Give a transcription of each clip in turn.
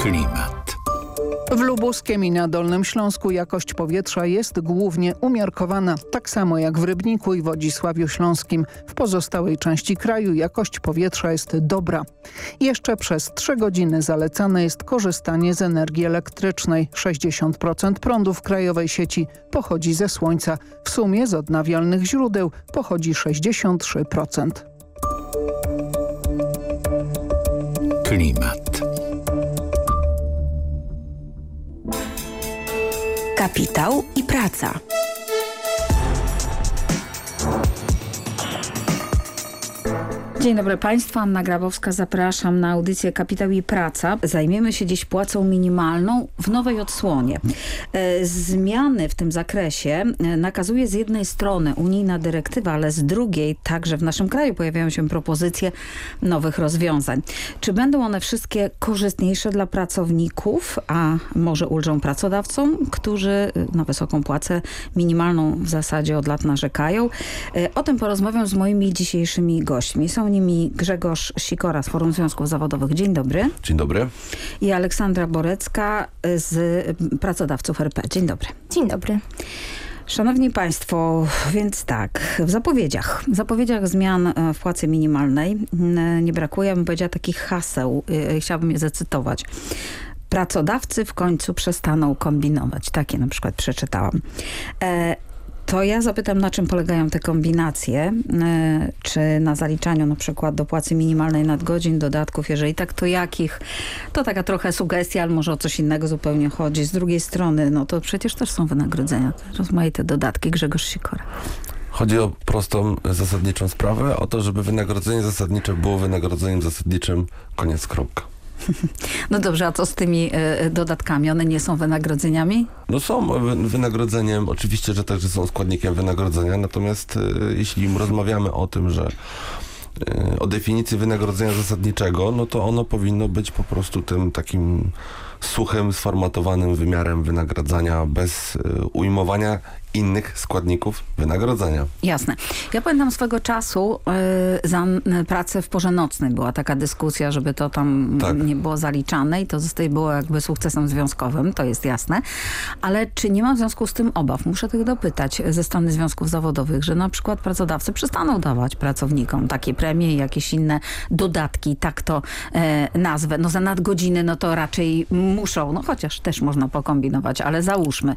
Klimat. W Lubuskiem i na Dolnym Śląsku jakość powietrza jest głównie umiarkowana, tak samo jak w Rybniku i Wodzisławiu Śląskim. W pozostałej części kraju jakość powietrza jest dobra. Jeszcze przez 3 godziny zalecane jest korzystanie z energii elektrycznej. 60% prądu w krajowej sieci pochodzi ze słońca. W sumie z odnawialnych źródeł pochodzi 63%. Klimat. Kapitał i praca. Dzień dobry Państwu, Anna Grabowska, zapraszam na audycję Kapitał i Praca. Zajmiemy się dziś płacą minimalną w nowej odsłonie. Zmiany w tym zakresie nakazuje z jednej strony unijna dyrektywa, ale z drugiej także w naszym kraju pojawiają się propozycje nowych rozwiązań. Czy będą one wszystkie korzystniejsze dla pracowników, a może ulżą pracodawcom, którzy na wysoką płacę minimalną w zasadzie od lat narzekają? O tym porozmawiam z moimi dzisiejszymi gośćmi. Są nimi Grzegorz Sikora z Forum Związków Zawodowych. Dzień dobry. Dzień dobry. I Aleksandra Borecka z Pracodawców RP. Dzień dobry. Dzień dobry. Szanowni Państwo, więc tak, w zapowiedziach zmian w płacy minimalnej nie brakuje, ja bym powiedziała, takich haseł. Chciałabym je zacytować. Pracodawcy w końcu przestaną kombinować. Takie na przykład przeczytałam. To ja zapytam, na czym polegają te kombinacje, czy na zaliczaniu na przykład do płacy minimalnej nadgodzin, dodatków, jeżeli tak, to jakich? To taka trochę sugestia, ale może o coś innego zupełnie chodzi. Z drugiej strony, no to przecież też są wynagrodzenia, rozmaite dodatki. Grzegorz Sikora. Chodzi o prostą, zasadniczą sprawę, o to, żeby wynagrodzenie zasadnicze było wynagrodzeniem zasadniczym, koniec, kropka. No dobrze, a co z tymi dodatkami? One nie są wynagrodzeniami? No są wynagrodzeniem, oczywiście, że także są składnikiem wynagrodzenia, natomiast jeśli rozmawiamy o tym, że o definicji wynagrodzenia zasadniczego, no to ono powinno być po prostu tym takim suchym, sformatowanym wymiarem wynagradzania bez ujmowania innych składników wynagrodzenia. Jasne. Ja pamiętam swego czasu za pracę w porze nocnej była taka dyskusja, żeby to tam nie było zaliczane i to było jakby sukcesem związkowym, to jest jasne. Ale czy nie ma w związku z tym obaw? Muszę tych dopytać ze strony związków zawodowych, że na przykład pracodawcy przestaną dawać pracownikom takie premie i jakieś inne dodatki, tak to nazwę. No za nadgodziny, no to raczej muszą, no chociaż też można pokombinować, ale załóżmy,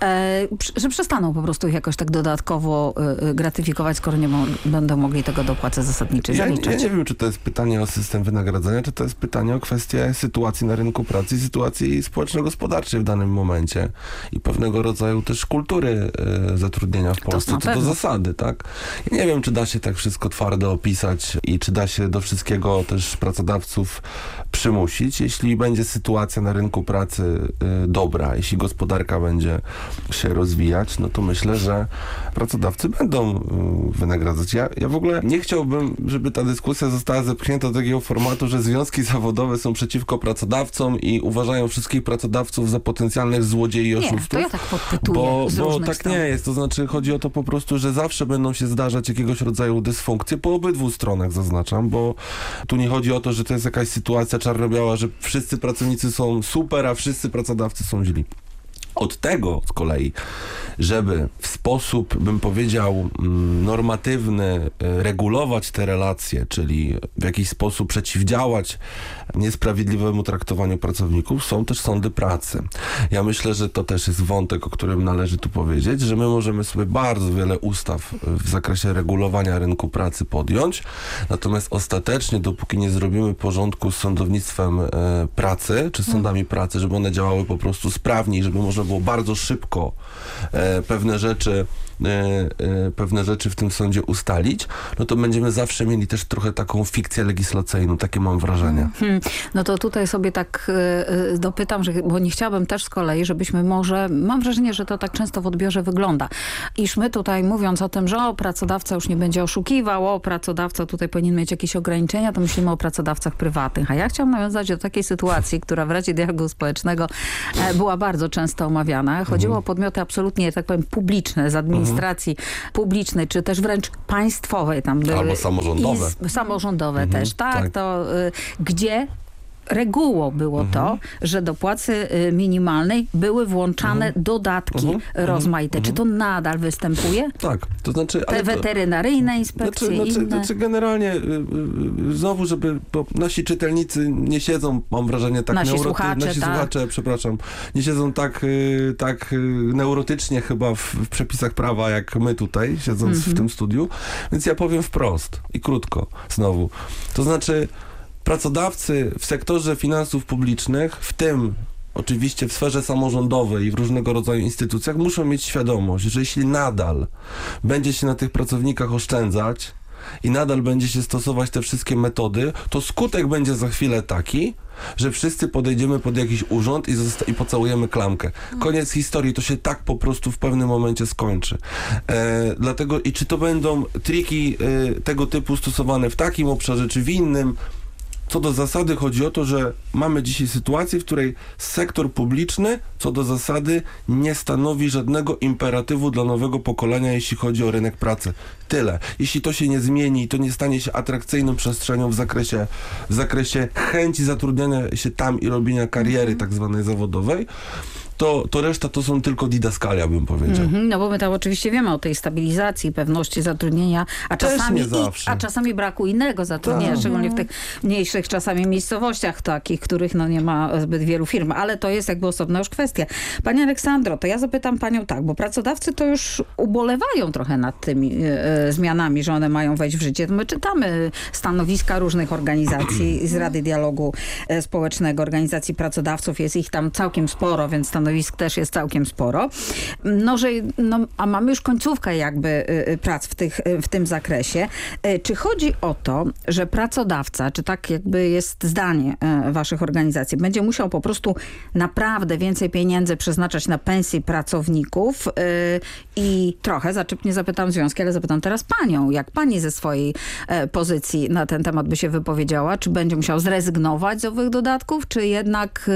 że przestaną po prostu ich jakoś tak dodatkowo gratyfikować, skoro nie będą mogli tego do płacy zasadniczej zaliczać. Ja nie wiem, czy to jest pytanie o system wynagradzania, czy to jest pytanie o kwestię sytuacji na rynku pracy i sytuacji społeczno-gospodarczej w danym momencie i pewnego rodzaju też kultury zatrudnienia w Polsce, co do zasady, tak? Ja nie wiem, czy da się tak wszystko twardo opisać i czy da się do wszystkiego też pracodawców przymusić. Jeśli będzie sytuacja na rynku pracy dobra, jeśli gospodarka będzie się rozwijać, no to myślę, że pracodawcy będą wynagradzać. Ja w ogóle nie chciałbym, żeby ta dyskusja została zepchnięta do takiego formatu, że związki zawodowe są przeciwko pracodawcom i uważają wszystkich pracodawców za potencjalnych złodziei i oszustów. Nie, to ja tak podpytuję bo tak stron. Nie jest. To znaczy chodzi o to po prostu, że zawsze będą się zdarzać jakiegoś rodzaju dysfunkcje po obydwu stronach, zaznaczam, bo tu nie chodzi o to, że to jest jakaś sytuacja czarno-biała, że wszyscy pracownicy są super, a wszyscy pracodawcy są źli. Od tego z kolei, żeby w sposób, bym powiedział, normatywny regulować te relacje, czyli w jakiś sposób przeciwdziałać niesprawiedliwemu traktowaniu pracowników, są też sądy pracy. Ja myślę, że to też jest wątek, o którym należy tu powiedzieć, że my możemy sobie bardzo wiele ustaw w zakresie regulowania rynku pracy podjąć, natomiast ostatecznie, dopóki nie zrobimy porządku z sądownictwem pracy, czy sądami pracy, żeby one działały po prostu sprawniej, żeby można było bardzo szybko pewne rzeczy w tym sądzie ustalić, no to będziemy zawsze mieli też trochę taką fikcję legislacyjną, takie mam wrażenie. No to tutaj sobie tak dopytam, bo nie chciałabym też z kolei, żebyśmy mam wrażenie, że to tak często w odbiorze wygląda, iż my tutaj mówiąc o tym, że pracodawca już nie będzie oszukiwał, pracodawca tutaj powinien mieć jakieś ograniczenia, to myślimy o pracodawcach prywatnych. A ja chciałam nawiązać do takiej sytuacji, która w Radzie Dialogu Społecznego była bardzo często omawiana. Chodziło o podmioty absolutnie, tak powiem, publiczne, z administracji publicznej, czy też wręcz państwowej. Tam były albo samorządowe. Samorządowe też, tak. To gdzie regułą było to, że do płacy minimalnej były włączane dodatki rozmaite. Czy to nadal występuje? Tak, to znaczy... Te weterynaryjne inspekcje, inne? Znaczy generalnie znowu, bo nasi czytelnicy nie siedzą, mam wrażenie, tak Nasi słuchacze, przepraszam, nie siedzą tak neurotycznie chyba w przepisach prawa, jak my tutaj, siedząc w tym studiu, więc ja powiem wprost i krótko znowu. To znaczy pracodawcy w sektorze finansów publicznych, w tym oczywiście w sferze samorządowej i w różnego rodzaju instytucjach, muszą mieć świadomość, że jeśli nadal będzie się na tych pracownikach oszczędzać i nadal będzie się stosować te wszystkie metody, to skutek będzie za chwilę taki, że wszyscy podejdziemy pod jakiś urząd i pocałujemy klamkę. Koniec historii, to się tak po prostu w pewnym momencie skończy. Dlatego i czy to będą triki tego typu stosowane w takim obszarze, czy w innym, co do zasady chodzi o to, że mamy dzisiaj sytuację, w której sektor publiczny co do zasady nie stanowi żadnego imperatywu dla nowego pokolenia, jeśli chodzi o rynek pracy. Tyle. Jeśli to się nie zmieni i to nie stanie się atrakcyjną przestrzenią w zakresie chęci zatrudniania się tam i robienia kariery tak zwanej zawodowej, to reszta to są tylko didaskalia, bym powiedział. No bo my tam oczywiście wiemy o tej stabilizacji, pewności zatrudnienia, a czasami braku innego zatrudnienia, szczególnie w tych mniejszych czasami miejscowościach takich, których nie ma zbyt wielu firm, ale to jest jakby osobna już kwestia. Pani Aleksandro, to ja zapytam panią tak, bo pracodawcy to już ubolewają trochę nad tymi zmianami, że one mają wejść w życie. My czytamy stanowiska różnych organizacji z Rady Dialogu Społecznego, organizacji pracodawców, jest ich tam całkiem sporo, więc stanowisk też jest całkiem sporo. A mamy już końcówkę jakby prac w tym zakresie. Czy chodzi o to, że pracodawca, czy tak jakby jest zdanie waszych organizacji, będzie musiał po prostu naprawdę więcej pieniędzy przeznaczać na pensje pracowników i trochę, nie zapytam związki, ale zapytam teraz panią, jak pani ze swojej pozycji na ten temat by się wypowiedziała, czy będzie musiał zrezygnować z owych dodatków, czy jednak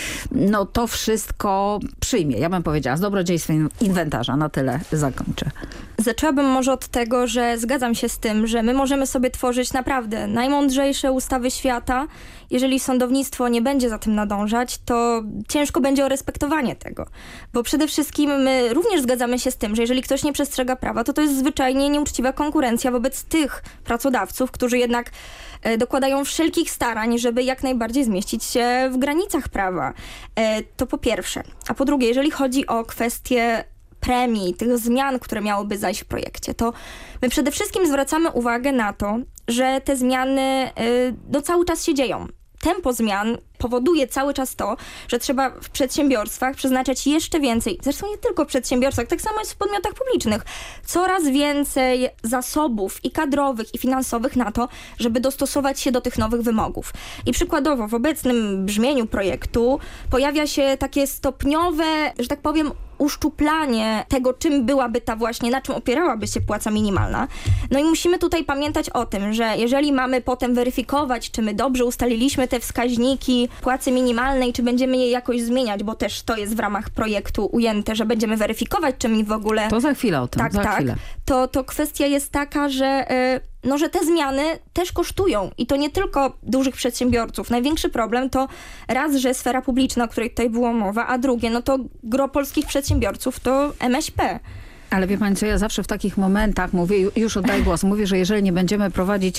to wszystko przyjmie. Ja bym powiedziała z dobrodziejstwem inwentarza. Na tyle zakończę. Zaczęłabym może od tego, że zgadzam się z tym, że my możemy sobie tworzyć naprawdę najmądrzejsze ustawy świata. Jeżeli sądownictwo nie będzie za tym nadążać, to ciężko będzie o respektowanie tego. Bo przede wszystkim my również zgadzamy się z tym, że jeżeli ktoś nie przestrzega prawa, to jest zwyczajnie nieuczciwa konkurencja wobec tych pracodawców, którzy jednak dokładają wszelkich starań, żeby jak najbardziej zmieścić się w granicach prawa. To po pierwsze. A po drugie, jeżeli chodzi o kwestię premii, tych zmian, które miałyby zajść w projekcie, to my przede wszystkim zwracamy uwagę na to, że te zmiany cały czas się dzieją. Tempo zmian powoduje cały czas to, że trzeba w przedsiębiorstwach przeznaczać jeszcze więcej, zresztą nie tylko w przedsiębiorstwach, tak samo jest w podmiotach publicznych, coraz więcej zasobów i kadrowych, i finansowych na to, żeby dostosować się do tych nowych wymogów. I przykładowo w obecnym brzmieniu projektu pojawia się takie stopniowe, że tak powiem, uszczuplanie tego, czym byłaby na czym opierałaby się płaca minimalna. No i musimy tutaj pamiętać o tym, że jeżeli mamy potem weryfikować, czy my dobrze ustaliliśmy te wskaźniki płacy minimalnej, czy będziemy je jakoś zmieniać, bo też to jest w ramach projektu ujęte, że będziemy weryfikować, czy mi w ogóle... To za chwilę o tym, chwilę. To kwestia jest taka, że te zmiany też kosztują i to nie tylko dużych przedsiębiorców. Największy problem to raz, że sfera publiczna, o której tutaj było mowa, a drugie, to gro polskich przedsiębiorców to MŚP. Ale wie pani co, ja zawsze w takich momentach mówię, już oddaję głos, mówię, że jeżeli nie będziemy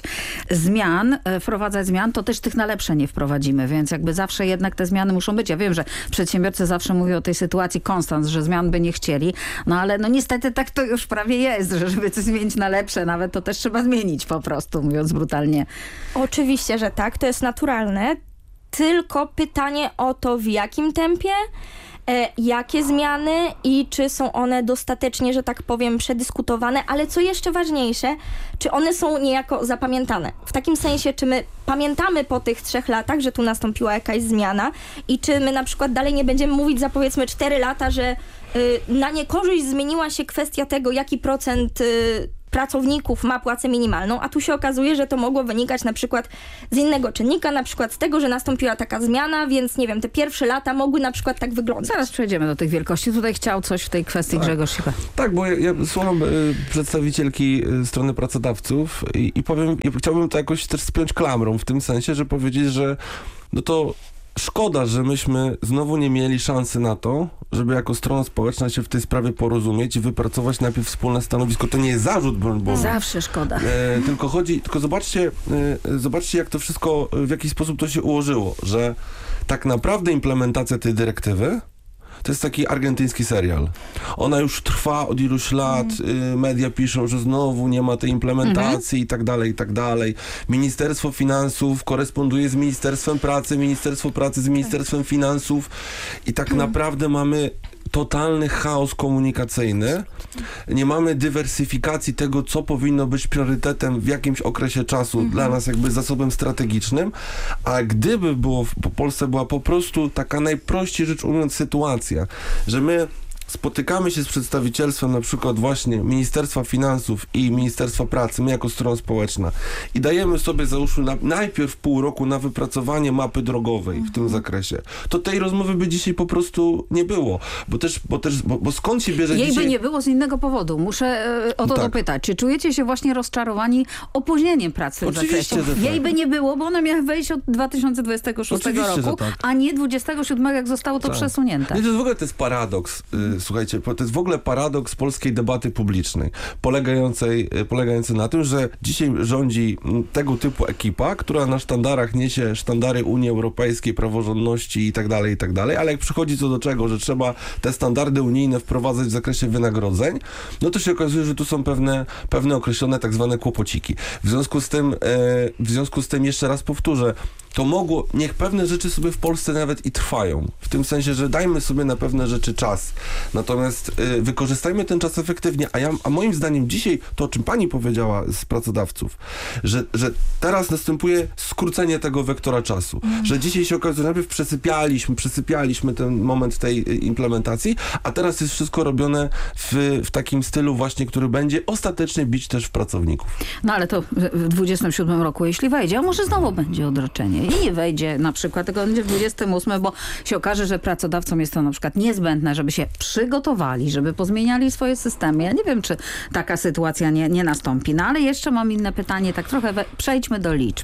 wprowadzać zmian, to też tych na lepsze nie wprowadzimy, więc jakby zawsze jednak te zmiany muszą być. Ja wiem, że przedsiębiorcy zawsze mówią o tej sytuacji konstans, że zmian by nie chcieli, ale niestety tak to już prawie jest, że żeby coś zmienić na lepsze nawet, to też trzeba zmienić po prostu, mówiąc brutalnie. Oczywiście, że tak, to jest naturalne, tylko pytanie o to, w jakim tempie, jakie zmiany i czy są one dostatecznie, że tak powiem, przedyskutowane, ale co jeszcze ważniejsze, czy one są niejako zapamiętane. W takim sensie, czy my pamiętamy po tych 3 latach, że tu nastąpiła jakaś zmiana i czy my na przykład dalej nie będziemy mówić za powiedzmy 4 lata, że na niekorzyść zmieniła się kwestia tego, jaki procent pracowników ma płacę minimalną, a tu się okazuje, że to mogło wynikać na przykład z innego czynnika, na przykład z tego, że nastąpiła taka zmiana, więc nie wiem, te pierwsze lata mogły na przykład tak wyglądać. Zaraz przejdziemy do tych wielkości. Tutaj chciał coś w tej kwestii Grzegorz Sicha. Tak, bo ja słucham przedstawicielki strony pracodawców i powiem, chciałbym to jakoś też spiąć klamrą, w tym sensie, że powiedzieć, że no to szkoda, że myśmy znowu nie mieli szansy na to, żeby jako strona społeczna się w tej sprawie porozumieć i wypracować najpierw wspólne stanowisko. To nie jest zarzut, bo Zawsze szkoda. tylko zobaczcie, jak to wszystko, w jaki sposób to się ułożyło, że tak naprawdę implementacja tej dyrektywy to jest taki argentyński serial. Ona już trwa od iluś lat, media piszą, że znowu nie ma tej implementacji i tak dalej, i tak dalej. Ministerstwo Finansów koresponduje z Ministerstwem Pracy, Ministerstwo Pracy z Ministerstwem Finansów i tak naprawdę mamy totalny chaos komunikacyjny. Nie mamy dywersyfikacji tego, co powinno być priorytetem w jakimś okresie czasu dla nas jakby zasobem strategicznym, a gdyby po Polsce była po prostu taka najprościej rzecz ujmując sytuacja, że my spotykamy się z przedstawicielstwem na przykład właśnie Ministerstwa Finansów i Ministerstwa Pracy, my jako strona społeczna i dajemy sobie załóżmy najpierw pół roku na wypracowanie mapy drogowej w tym zakresie, to tej rozmowy by dzisiaj po prostu nie było, bo skąd się bierze Jej dzisiaj... by nie było z innego powodu. Muszę o to dopytać. Czy czujecie się właśnie rozczarowani opóźnieniem pracy w Oczywiście, zakresie? że tak. Jej by nie było, bo ona miała wejść od 2026 Oczywiście, że roku, tak. a nie 27, jak zostało to Tak. przesunięte. No to w ogóle to jest paradoks, słuchajcie, to jest w ogóle paradoks polskiej debaty publicznej, polegający na tym, że dzisiaj rządzi tego typu ekipa, która na sztandarach niesie sztandary Unii Europejskiej, praworządności i tak dalej, ale jak przychodzi co do czego, że trzeba te standardy unijne wprowadzać w zakresie wynagrodzeń, no to się okazuje, że tu są pewne określone tak zwane kłopociki. W związku z tym jeszcze raz powtórzę, niech pewne rzeczy sobie w Polsce nawet i trwają. W tym sensie, że dajmy sobie na pewne rzeczy czas. Natomiast wykorzystajmy ten czas efektywnie. A moim zdaniem dzisiaj, to o czym pani powiedziała z pracodawców, że teraz następuje skrócenie tego wektora czasu. Że dzisiaj się okazuje, że najpierw przesypialiśmy ten moment tej implementacji, a teraz jest wszystko robione w takim stylu właśnie, który będzie ostatecznie bić też w pracowników. No ale to w 27 roku, jeśli wejdzie, a może znowu będzie odroczenie i nie wejdzie na przykład, tylko będzie w 28, bo się okaże, że pracodawcom jest to na przykład niezbędne, żeby się przygotowali, żeby pozmieniali swoje systemy. Ja nie wiem, czy taka sytuacja nie nastąpi. No ale jeszcze mam inne pytanie, tak trochę przejdźmy do liczb.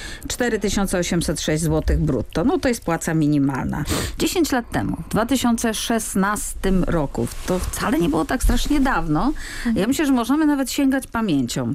4806 zł brutto, no to jest płaca minimalna. 10 lat temu, w 2016 roku, to wcale nie było tak strasznie dawno. Ja myślę, że możemy nawet sięgać pamięcią.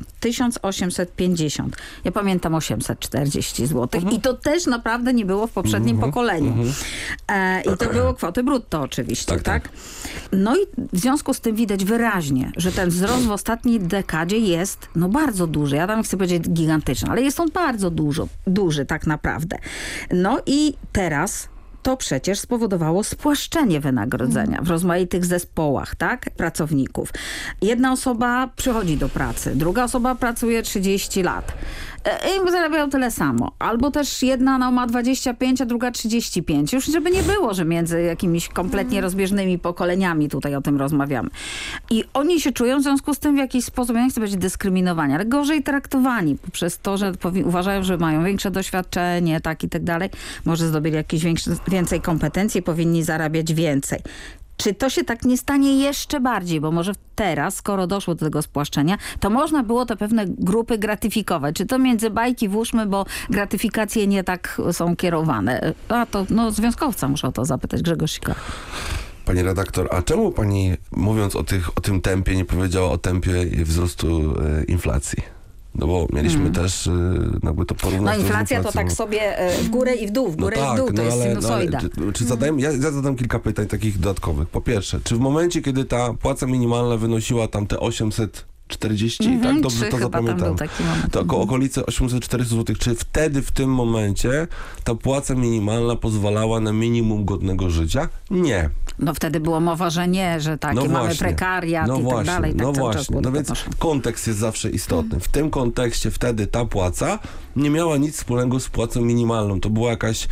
1850. Ja pamiętam 840 zł. I to też naprawdę nie było w poprzednim pokoleniu. I to było kwoty brutto oczywiście, tak? No i w związku z tym widać wyraźnie, że ten wzrost w ostatniej dekadzie jest bardzo duży. Ja tam chcę powiedzieć gigantyczny, ale jest on bardzo duży tak naprawdę. No i teraz to przecież spowodowało spłaszczenie wynagrodzenia w rozmaitych zespołach, tak, pracowników. Jedna osoba przychodzi do pracy, druga osoba pracuje 30 lat. I zarabiają tyle samo. Albo też jedna ma 25, a druga 35. Już żeby nie było, że między jakimiś kompletnie rozbieżnymi pokoleniami tutaj o tym rozmawiamy. I oni się czują w związku z tym w jakiś sposób, ja nie chcę powiedzieć dyskryminowani, ale gorzej traktowani przez to, że uważają, że mają większe doświadczenie, tak i tak dalej. Może zdobyli jakieś więcej kompetencji, powinni zarabiać więcej. Czy to się tak nie stanie jeszcze bardziej? Bo może teraz, skoro doszło do tego spłaszczenia, to można było te pewne grupy gratyfikować. Czy to między bajki włóżmy, bo gratyfikacje nie tak są kierowane? A to związkowca muszę o to zapytać, Grzegorz Sikora. Pani redaktor, a czemu pani, mówiąc o tym tempie, nie powiedziała o tempie wzrostu inflacji? No bo mieliśmy też jakby to porównać. No inflacja to tak sobie w górę i w dół, to jest sinusoida. Ja zadam kilka pytań takich dodatkowych. Po pierwsze, czy w momencie, kiedy ta płaca minimalna wynosiła tam te 840, tak dobrze to zapamiętam, to około okolice 840 zł, czy wtedy w tym momencie ta płaca minimalna pozwalała na minimum godnego życia? Nie. No wtedy było mowa, że nie, że takie mamy prekariat i tak dalej. Tak właśnie. No więc kontekst jest zawsze istotny. W tym kontekście wtedy ta płaca nie miała nic wspólnego z płacą minimalną. To była jakaś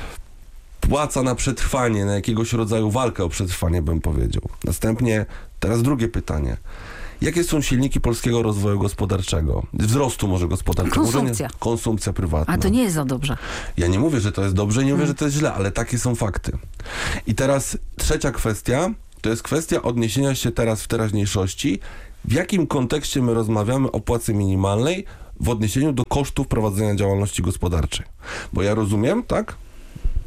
płaca na przetrwanie, na jakiegoś rodzaju walkę o przetrwanie, bym powiedział. Następnie teraz drugie pytanie. Jakie są silniki polskiego rozwoju gospodarczego? Wzrostu może gospodarczego. Konsumpcja. Konsumpcja prywatna. A to nie jest za dobrze. Ja nie mówię, że to jest dobrze, nie mówię, że to jest źle, ale takie są fakty. I teraz trzecia kwestia, to jest kwestia odniesienia się teraz w teraźniejszości, w jakim kontekście my rozmawiamy o płacy minimalnej w odniesieniu do kosztów prowadzenia działalności gospodarczej. Bo ja rozumiem, tak,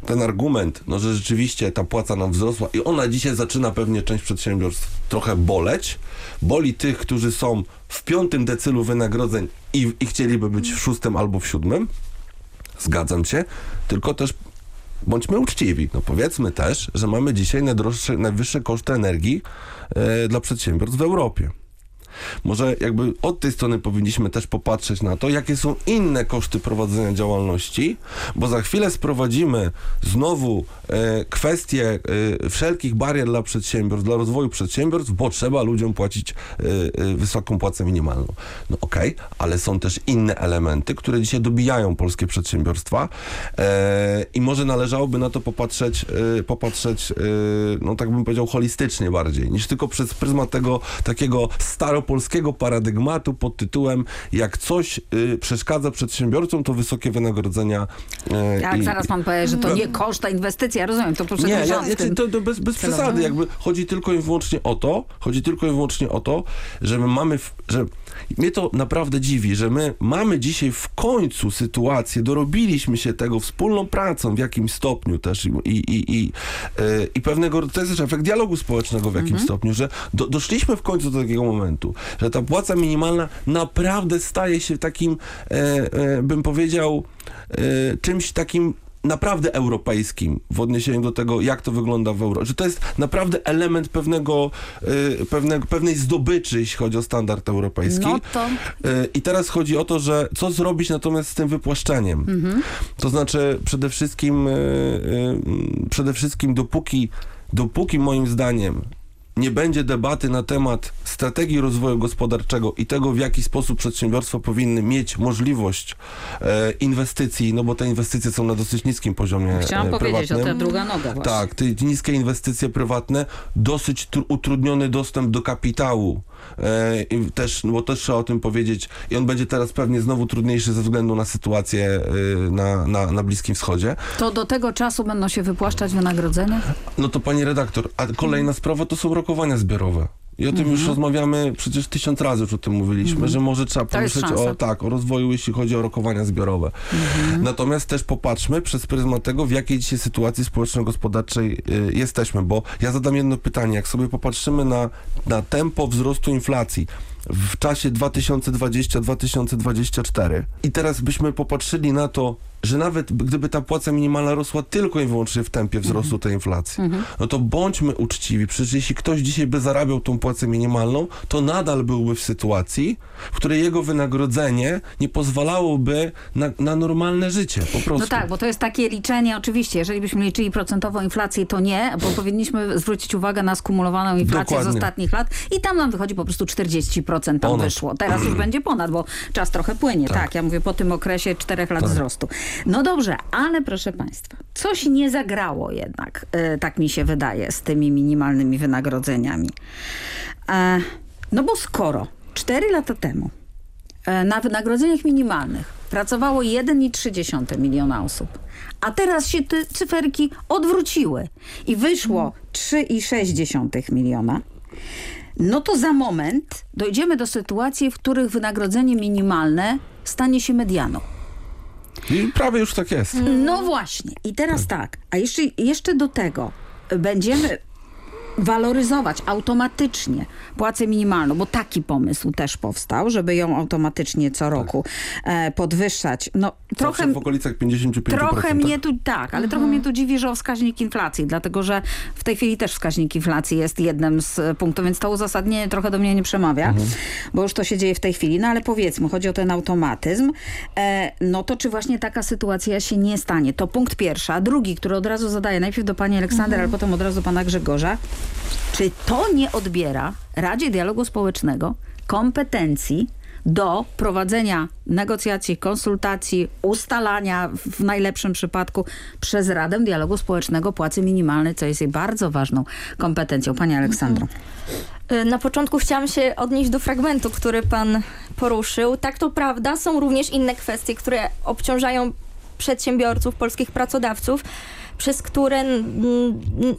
ten argument, no, że rzeczywiście ta płaca nam wzrosła i ona dzisiaj zaczyna pewnie część przedsiębiorstw trochę boleć. Boli tych, którzy są w 5. decylu wynagrodzeń i chcieliby być w 6. albo w 7. Zgadzam się, tylko też bądźmy uczciwi. No powiedzmy też, że mamy dzisiaj najwyższe koszty energii dla przedsiębiorstw w Europie. Może jakby od tej strony powinniśmy też popatrzeć na to, jakie są inne koszty prowadzenia działalności, bo za chwilę sprowadzimy znowu kwestie wszelkich barier dla przedsiębiorstw, dla rozwoju przedsiębiorstw, bo trzeba ludziom płacić wysoką płacę minimalną. No okej, ale są też inne elementy, które dzisiaj dobijają polskie przedsiębiorstwa i może należałoby na to popatrzeć, no tak bym powiedział, holistycznie bardziej, niż tylko przez pryzmat tego takiego staropolskiego paradygmatu pod tytułem jak coś przeszkadza przedsiębiorcom, to wysokie wynagrodzenia. Tak, zaraz pan powie, że to nie koszta inwestycji, ja rozumiem, to proszę to bez przesady, jakby chodzi tylko i wyłącznie o to, że my mamy, że mnie to naprawdę dziwi, że my mamy dzisiaj w końcu sytuację, dorobiliśmy się tego wspólną pracą w jakimś stopniu też i pewnego, to jest też efekt dialogu społecznego w jakimś stopniu, że doszliśmy w końcu do takiego momentu, że ta płaca minimalna naprawdę staje się takim, bym powiedział, czymś takim naprawdę europejskim w odniesieniu do tego, jak to wygląda w Europie. Że to jest naprawdę element pewnej zdobyczy, jeśli chodzi o standard europejski. No to... I teraz chodzi o to, że co zrobić natomiast z tym wypłaszczeniem. To znaczy przede wszystkim dopóki moim zdaniem nie będzie debaty na temat strategii rozwoju gospodarczego i tego, w jaki sposób przedsiębiorstwa powinny mieć możliwość inwestycji, no bo te inwestycje są na dosyć niskim poziomie Chciałam powiedzieć o tej druga noga właśnie. Tak, te niskie inwestycje prywatne, dosyć utrudniony dostęp do kapitału. Bo też trzeba o tym powiedzieć i on będzie teraz pewnie znowu trudniejszy ze względu na sytuację na Bliskim Wschodzie. To do tego czasu będą się wypłaszczać wynagrodzenia? No to pani redaktor, a kolejna sprawa to są rokowania zbiorowe. I o tym już rozmawiamy, przecież 1000 razy już o tym mówiliśmy, że może trzeba pomyśleć o rozwoju, jeśli chodzi o rokowania zbiorowe. Natomiast też popatrzmy przez pryzmat tego, w jakiej dzisiaj sytuacji społeczno-gospodarczej jesteśmy, bo ja zadam jedno pytanie, jak sobie popatrzymy na tempo wzrostu inflacji w czasie 2020-2024 i teraz byśmy popatrzyli na to, że nawet gdyby ta płaca minimalna rosła tylko i wyłącznie w tempie wzrostu tej inflacji, no to bądźmy uczciwi. Przecież jeśli ktoś dzisiaj by zarabiał tą płacę minimalną, to nadal byłby w sytuacji, w której jego wynagrodzenie nie pozwalałoby na normalne życie, po prostu. No tak, bo to jest takie liczenie, oczywiście, jeżeli byśmy liczyli procentową inflację, to nie, bo powinniśmy zwrócić uwagę na skumulowaną inflację z ostatnich lat i tam nam wychodzi po prostu 40% tam wyszło. Teraz już będzie ponad, bo czas trochę płynie. Tak, ja mówię po tym okresie 4 lat wzrostu. No dobrze, ale proszę państwa, coś nie zagrało jednak, tak mi się wydaje, z tymi minimalnymi wynagrodzeniami. No bo skoro 4 lata temu na wynagrodzeniach minimalnych pracowało 1,3 miliona osób, a teraz się te cyferki odwróciły i wyszło 3,6 miliona, no to za moment dojdziemy do sytuacji, w których wynagrodzenie minimalne stanie się medianą. I prawie już tak jest. No właśnie. I teraz tak. A jeszcze do tego będziemy waloryzować automatycznie płacę minimalną, bo taki pomysł też powstał, żeby ją automatycznie co roku podwyższać. No trochę w okolicach 55%. Trochę mnie tu, ale trochę mnie tu dziwi, że o wskaźnik inflacji, dlatego że w tej chwili też wskaźnik inflacji jest jednym z punktów, więc to uzasadnienie trochę do mnie nie przemawia, bo już to się dzieje w tej chwili. No ale powiedzmy, chodzi o ten automatyzm. No to czy właśnie taka sytuacja się nie stanie? To punkt pierwszy. A drugi, który od razu zadaję najpierw do pani Aleksandry, ale potem od razu do pana Grzegorza. Czy to nie odbiera Radzie Dialogu Społecznego kompetencji do prowadzenia negocjacji, konsultacji, ustalania w najlepszym przypadku przez Radę Dialogu Społecznego płacy minimalnej, co jest jej bardzo ważną kompetencją? Pani Aleksandro. Na początku chciałam się odnieść do fragmentu, który pan poruszył. Tak, to prawda, są również inne kwestie, które obciążają przedsiębiorców, polskich pracodawców, przez które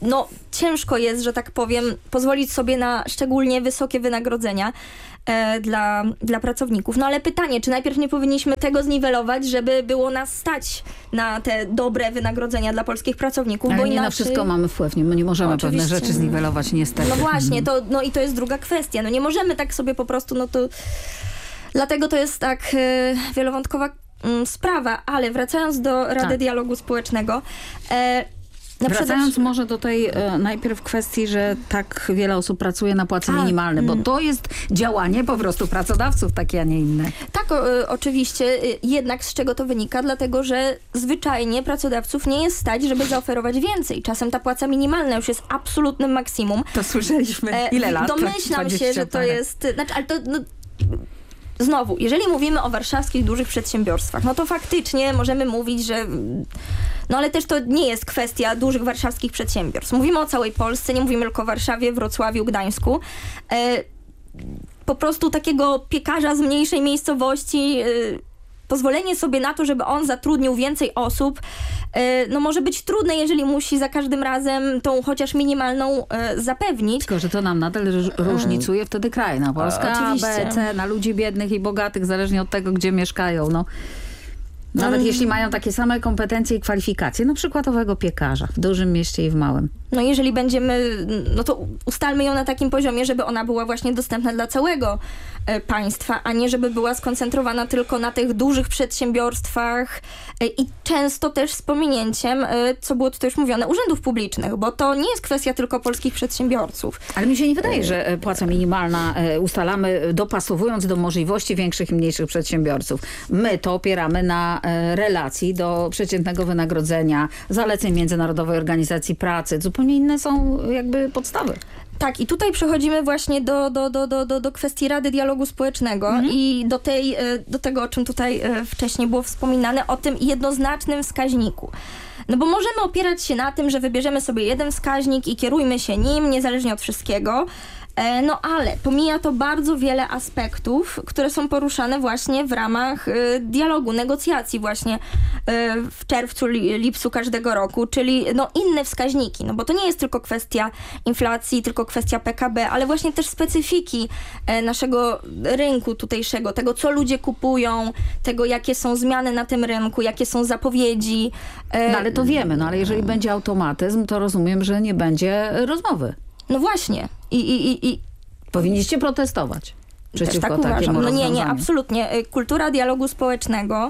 no ciężko jest, że tak powiem, pozwolić sobie na szczególnie wysokie wynagrodzenia dla pracowników. No ale pytanie, czy najpierw nie powinniśmy tego zniwelować, żeby było nas stać na te dobre wynagrodzenia dla polskich pracowników, Ale bo nie inaczej... na wszystko mamy wpływ, my nie możemy Oczywiście. pewne rzeczy zniwelować niestety. No właśnie, i to jest druga kwestia. No nie możemy tak sobie po prostu, no to... Dlatego to jest tak wielowątkowa sprawa, ale wracając do Rady Dialogu Społecznego... Wracając może do tej najpierw kwestii, że tak wiele osób pracuje na płacy minimalnej, bo to jest działanie po prostu pracodawców takie, a nie inne. Tak, oczywiście. Jednak z czego to wynika? Dlatego, że zwyczajnie pracodawców nie jest stać, żeby zaoferować więcej. Czasem ta płaca minimalna już jest absolutnym maksimum. To słyszeliśmy ile lat? Domyślam się, że to jest... Znaczy, ale to... No, znowu, jeżeli mówimy o warszawskich dużych przedsiębiorstwach, no to faktycznie możemy mówić, że... No ale też to nie jest kwestia dużych warszawskich przedsiębiorstw. Mówimy o całej Polsce, nie mówimy tylko o Warszawie, Wrocławiu, Gdańsku. Po prostu takiego piekarza z mniejszej miejscowości, pozwolenie sobie na to, żeby on zatrudnił więcej osób, no może być trudne, jeżeli musi za każdym razem tą chociaż minimalną zapewnić. Tylko, że to nam nadal różnicuje wtedy kraj. Na Polska A, oczywiście. B, C, na ludzi biednych i bogatych, zależnie od tego, gdzie mieszkają. No. Nawet jeśli mają takie same kompetencje i kwalifikacje, na przykładowego piekarza w dużym mieście i w małym. No jeżeli będziemy, no to ustalmy ją na takim poziomie, żeby ona była właśnie dostępna dla całego państwa, a nie żeby była skoncentrowana tylko na tych dużych przedsiębiorstwach i często też z pominięciem, co było tutaj już mówione, urzędów publicznych, bo to nie jest kwestia tylko polskich przedsiębiorców. Ale mi się nie wydaje, że płaca minimalna ustalamy dopasowując do możliwości większych i mniejszych przedsiębiorców. My to opieramy na relacji do przeciętnego wynagrodzenia, zaleceń Międzynarodowej Organizacji Pracy. Zupełnie inne są jakby podstawy. Tak, i tutaj przechodzimy właśnie do kwestii Rady Dialogu Społecznego i do tego, o czym tutaj wcześniej było wspominane, o tym jednoznacznym wskaźniku. No bo możemy opierać się na tym, że wybierzemy sobie jeden wskaźnik i kierujmy się nim, niezależnie od wszystkiego. No ale pomija to bardzo wiele aspektów, które są poruszane właśnie w ramach dialogu, negocjacji właśnie w czerwcu, lipcu każdego roku, czyli no inne wskaźniki, no bo to nie jest tylko kwestia inflacji, tylko kwestia PKB, ale właśnie też specyfiki naszego rynku tutejszego, tego co ludzie kupują, tego jakie są zmiany na tym rynku, jakie są zapowiedzi. No ale to wiemy, no ale jeżeli będzie automatyzm, to rozumiem, że nie będzie rozmowy. No właśnie. I powinniście protestować przeciwko tak takiemu uważam. No nie, rozwiązaniu. absolutnie. Kultura dialogu społecznego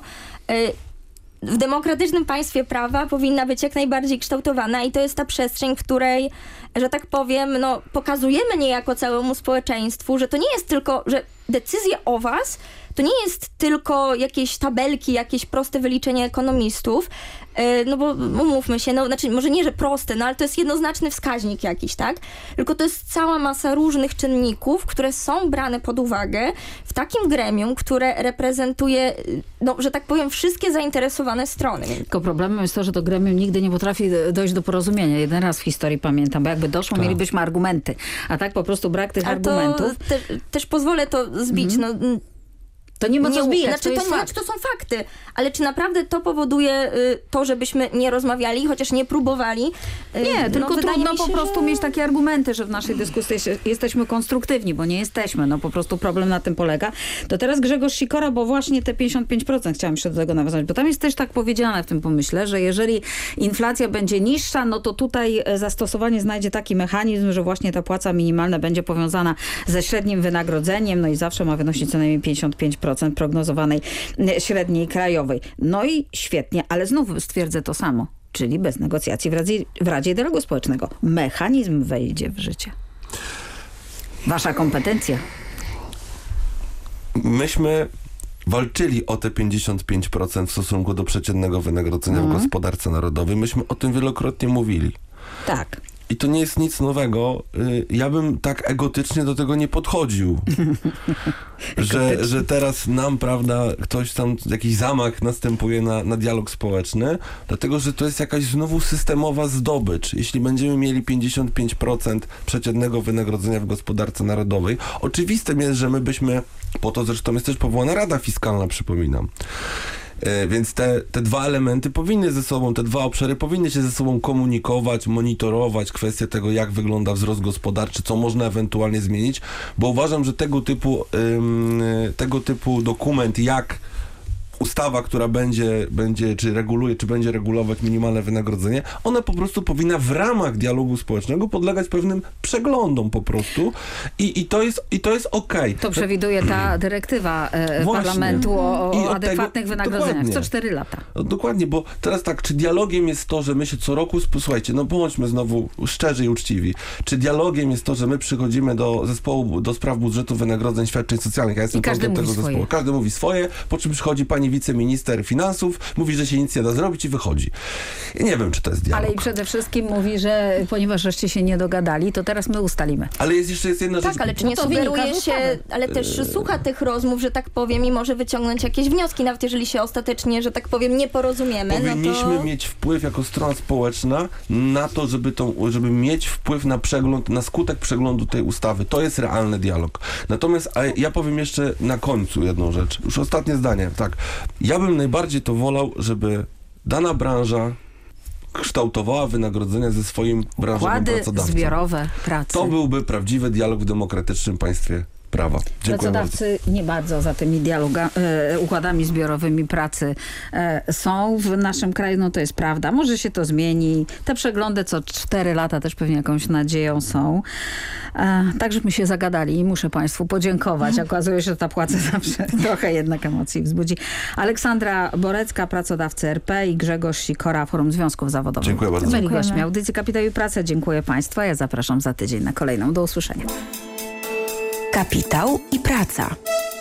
w demokratycznym państwie prawa powinna być jak najbardziej kształtowana i to jest ta przestrzeń, w której, że tak powiem, no, pokazujemy niejako całemu społeczeństwu, że to nie jest tylko, że decyzje o was to nie jest tylko jakieś tabelki, jakieś proste wyliczenie ekonomistów, no bo umówmy się, no znaczy może nie, że proste, no ale to jest jednoznaczny wskaźnik jakiś, tak? Tylko to jest cała masa różnych czynników, które są brane pod uwagę w takim gremium, które reprezentuje, no że tak powiem, wszystkie zainteresowane strony. Tylko problemem jest to, że to gremium nigdy nie potrafi dojść do porozumienia. Jeden raz w historii pamiętam, bo jakby doszło, mielibyśmy argumenty, a tak po prostu brak tych argumentów. Też pozwolę to zbić, no. To nie ma co zbijać, znaczy, to jest fakt. Znaczy, to są fakty, ale czy naprawdę to powoduje to, żebyśmy nie rozmawiali, chociaż nie próbowali? Nie, tylko trudno mi się, po prostu mieć takie argumenty, że w naszej dyskusji jesteśmy konstruktywni, bo nie jesteśmy. No po prostu problem na tym polega. To teraz Grzegorz Sikora, bo właśnie te 55% chciałam jeszcze do tego nawiązać, bo tam jest też tak powiedziane w tym pomyśle, że jeżeli inflacja będzie niższa, no to tutaj zastosowanie znajdzie taki mechanizm, że właśnie ta płaca minimalna będzie powiązana ze średnim wynagrodzeniem, no i zawsze ma wynosić co najmniej 55% prognozowanej średniej krajowej. No i świetnie, ale znów stwierdzę to samo, czyli bez negocjacji w Radzie Dialogu Społecznego. Mechanizm wejdzie w życie. Wasza kompetencja. Myśmy walczyli o te 55% w stosunku do przeciętnego wynagrodzenia w gospodarce narodowej. Myśmy o tym wielokrotnie mówili. Tak. I to nie jest nic nowego. Ja bym tak egotycznie do tego nie podchodził. że teraz nam, prawda, ktoś tam, jakiś zamach następuje na dialog społeczny, dlatego, że to jest jakaś znowu systemowa zdobycz. Jeśli będziemy mieli 55% przeciętnego wynagrodzenia w gospodarce narodowej, oczywistym jest, że my byśmy, po to zresztą jest też powołana Rada Fiskalna, przypominam. Więc te dwa elementy powinny ze sobą, te dwa obszary powinny się ze sobą komunikować, monitorować kwestię tego, jak wygląda wzrost gospodarczy, co można ewentualnie zmienić, bo uważam, że tego typu dokument, jak ustawa, która będzie czy reguluje, czy będzie regulować minimalne wynagrodzenie, ona po prostu powinna w ramach dialogu społecznego podlegać pewnym przeglądom po prostu i to jest okej. To przewiduje ta dyrektywa Parlamentu o adekwatnych wynagrodzeniach co 4 lata. No, dokładnie, bo teraz tak, czy dialogiem jest to, że my się co roku, słuchajcie, no bądźmy znowu szczerzy i uczciwi, czy dialogiem jest to, że my przychodzimy do zespołu do spraw budżetu wynagrodzeń świadczeń socjalnych, ja jestem członkiem tego zespołu, każdy mówi swoje, po czym przychodzi pani wiceminister finansów, mówi, że się nic nie da zrobić i wychodzi. I nie wiem, czy to jest dialog. Ale i przede wszystkim mówi, że ponieważ żeście się nie dogadali, to teraz my ustalimy. Ale jest jedna rzecz. Tak, ale czy nie sugeruje się, ale też słucha tych rozmów, że tak powiem, i może wyciągnąć jakieś wnioski, nawet jeżeli się ostatecznie, że tak powiem, nie porozumiemy. Powinniśmy mieć wpływ jako strona społeczna na to, żeby mieć wpływ na przegląd, na skutek przeglądu tej ustawy. To jest realny dialog. Natomiast ja powiem jeszcze na końcu jedną rzecz. Już ostatnie zdanie. Tak. Ja bym najbardziej to wolał, żeby dana branża kształtowała wynagrodzenia ze swoim branżowym pracodawcą. Układy zbiorowe pracy. To byłby prawdziwy dialog w demokratycznym państwie prawa. Dziękuję Pracodawcy nie bardzo za tymi układami zbiorowymi pracy są w naszym kraju, no to jest prawda. Może się to zmieni. Te przeglądy co 4 lata też pewnie jakąś nadzieją są. Tak, żeśmy się zagadali i muszę Państwu podziękować. Okazuje się, że ta płaca zawsze trochę jednak emocji wzbudzi. Aleksandra Borecka, pracodawcy RP i Grzegorz Sikora, Forum Związków Zawodowych. Dziękuję bardzo. Byli gośćmi audycji Kapitał i Praca. Dziękuję Państwu. Ja zapraszam za tydzień na kolejną. Do usłyszenia. Kapitał i Praca.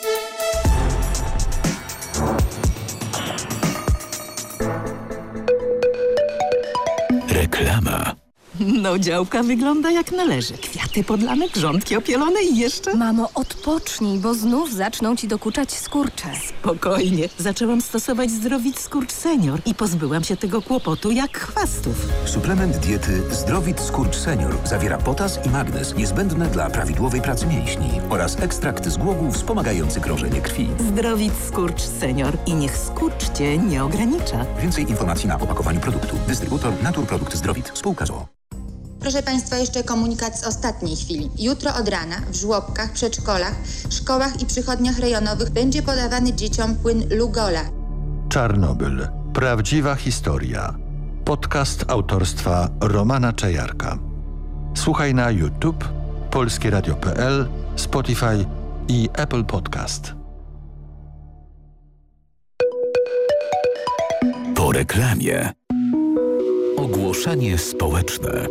Reklama. No, działka wygląda jak należy. Kwiaty podlane, grządki opielone i jeszcze... Mamo, odpocznij, bo znów zaczną ci dokuczać skurcze. Spokojnie. Zaczęłam stosować Zdrowit Skurcz Senior i pozbyłam się tego kłopotu jak chwastów. Suplement diety Zdrowit Skurcz Senior zawiera potas i magnez niezbędne dla prawidłowej pracy mięśni oraz ekstrakt z głogu wspomagający krążenie krwi. Zdrowit Skurcz Senior i niech skurcz cię nie ogranicza. Więcej informacji na opakowaniu produktu. Dystrybutor Naturprodukt Zdrowit. Spółka z o.o. Proszę Państwa, jeszcze komunikat z ostatniej chwili. Jutro od rana w żłobkach, przedszkolach, szkołach i przychodniach rejonowych będzie podawany dzieciom płyn Lugola. Czarnobyl. Prawdziwa historia. Podcast autorstwa Romana Czajarka. Słuchaj na YouTube, polskieradio.pl, Spotify i Apple Podcast. Po reklamie. Ogłoszenie społeczne.